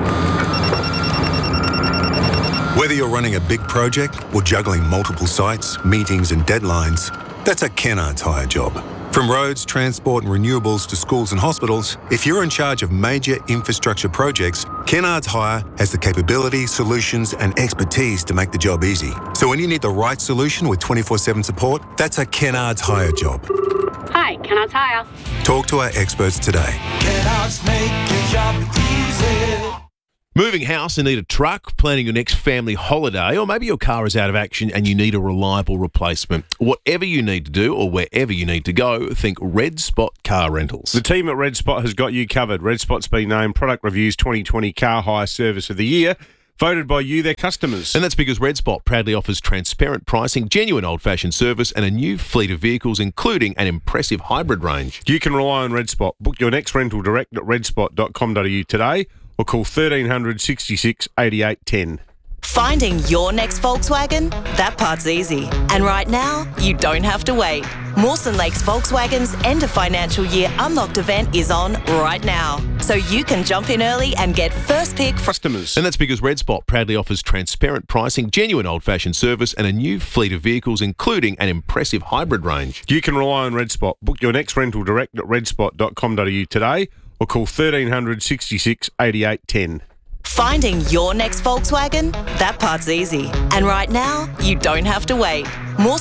Whether you're running a big project or juggling multiple sites, meetings and deadlines, that's a Kennards Hire job. From roads, transport and renewables to schools and hospitals, if you're in charge of major infrastructure projects, Kennards Hire has the capability, solutions and expertise to make the job easy. So when you need the right solution with twenty-four seven support, that's a Kennards Hire job.
Hi, Kennards Hire.
Talk to our experts today.
Kennards make your job easy.
Moving house and need a truck, planning your next family holiday, or maybe your car is out of action and you need a reliable replacement. Whatever you need to do or wherever you need to go, think Red Spot Car Rentals.
The team at Red Spot has got you covered. Red Spot's been named Product Review's twenty twenty Car Hire Service of the Year, voted by you, their customers.
And that's because Red Spot proudly offers transparent pricing, genuine old-fashioned service and a new fleet of vehicles, including an impressive hybrid range.
You can rely on Red Spot. Book your next rental direct at red spot dot com dot a u today or call thirteen hundred, sixty-six, eighty-eight, ten.
Finding your next Volkswagen? That part's easy. And right now, you don't have to wait. Mawson Lakes Volkswagen's end of financial year unlocked event is on right now. So you can jump in early and get first pick for
customers.
And that's because Red Spot proudly offers transparent pricing, genuine old-fashioned service and a new fleet of vehicles, including an impressive hybrid range.
You can rely on Red Spot. Book your next rental direct at red spot dot com dot a u today or call thirteen hundred, sixty-six, eighty-eight, ten.
Finding your next Volkswagen? That part's easy. And right now, you don't have to wait. Mawson